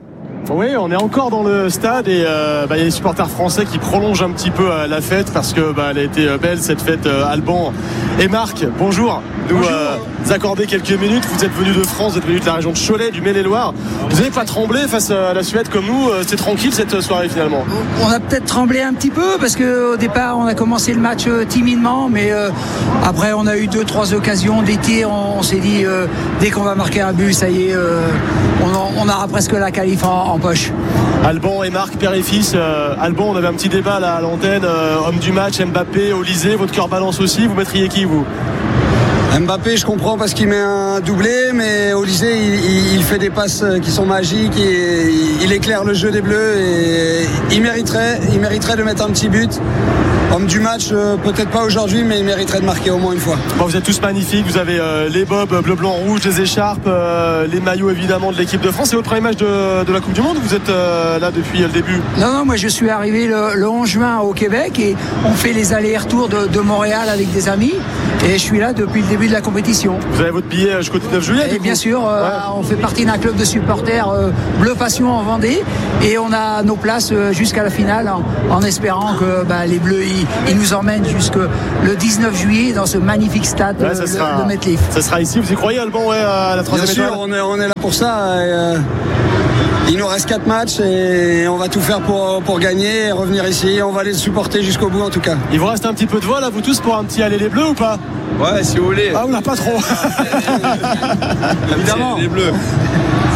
S5: Oui, on est encore dans le stade et euh, bah, il y a les supporters français qui prolongent un petit peu euh, la fête parce que bah, elle a été euh, belle cette fête. euh, Alban et Marc, bonjour. Nous euh, accorder quelques minutes. Vous êtes venus de France, vous êtes venus de la région de Cholet, du Maine-et-Loire. Vous n'avez pas tremblé face à la Suède comme nous? euh, C'est tranquille cette soirée finalement?
S14: On a peut-être tremblé un petit peu parce qu'au départ on a commencé le match euh, timidement, mais euh, après on a eu deux trois occasions, des tirs. On, on s'est dit euh, dès qu'on va marquer un but, ça y est, euh, on, en, on aura presque la qualif en, en poche.
S5: Alban et Marc, père et fils. euh, Alban, on avait un petit débat là à l'antenne. euh, homme du match, Mbappé, Olysée, votre cœur balance aussi. Vous mettriez qui vous?
S15: Mbappé, je comprends parce qu'il met un doublé, mais Olysée, il, il fait des passes qui sont magiques et il éclaire le jeu des Bleus et il mériterait, il mériterait de mettre un petit but. Homme du match, peut-être pas aujourd'hui, mais il mériterait de marquer au moins une fois.
S5: Bon, vous êtes tous magnifiques, vous avez euh, les bobs bleu, blanc, rouge, les écharpes, euh, les maillots évidemment de l'équipe de France. C'est votre premier match de, de la Coupe du Monde? Vous êtes euh, là depuis le début?
S14: Non, non, moi je suis arrivé le, le onze juin au Québec et on fait les allers-retours de, de Montréal avec des amis et je suis là depuis le début de la compétition.
S5: Vous avez votre billet jusqu'au dix-neuf juillet?
S14: Et bien sûr, euh, ouais. On fait partie d'un club de supporters euh, Bleu Passion en Vendée et on a nos places euh, jusqu'à la finale en, en espérant que bah, les Bleus ils, ils nous emmènent jusque le dix-neuf juillet dans ce magnifique stade ouais, ça sera, le MetLife.
S5: Ça sera ici, vous y croyez Alban, ouais, à la troisième
S15: étoile? Bien sûr, on est, on est là pour ça. Et, euh, il nous reste quatre matchs et on va tout faire pour, pour gagner et revenir ici. On va les supporter jusqu'au bout en tout cas.
S5: Il vous reste un petit peu de vol à vous tous pour un petit aller les Bleus ou pas?
S15: Ouais, si vous voulez.
S5: Ah, on n'a pas trop.
S15: Évidemment.
S5: Les Bleus.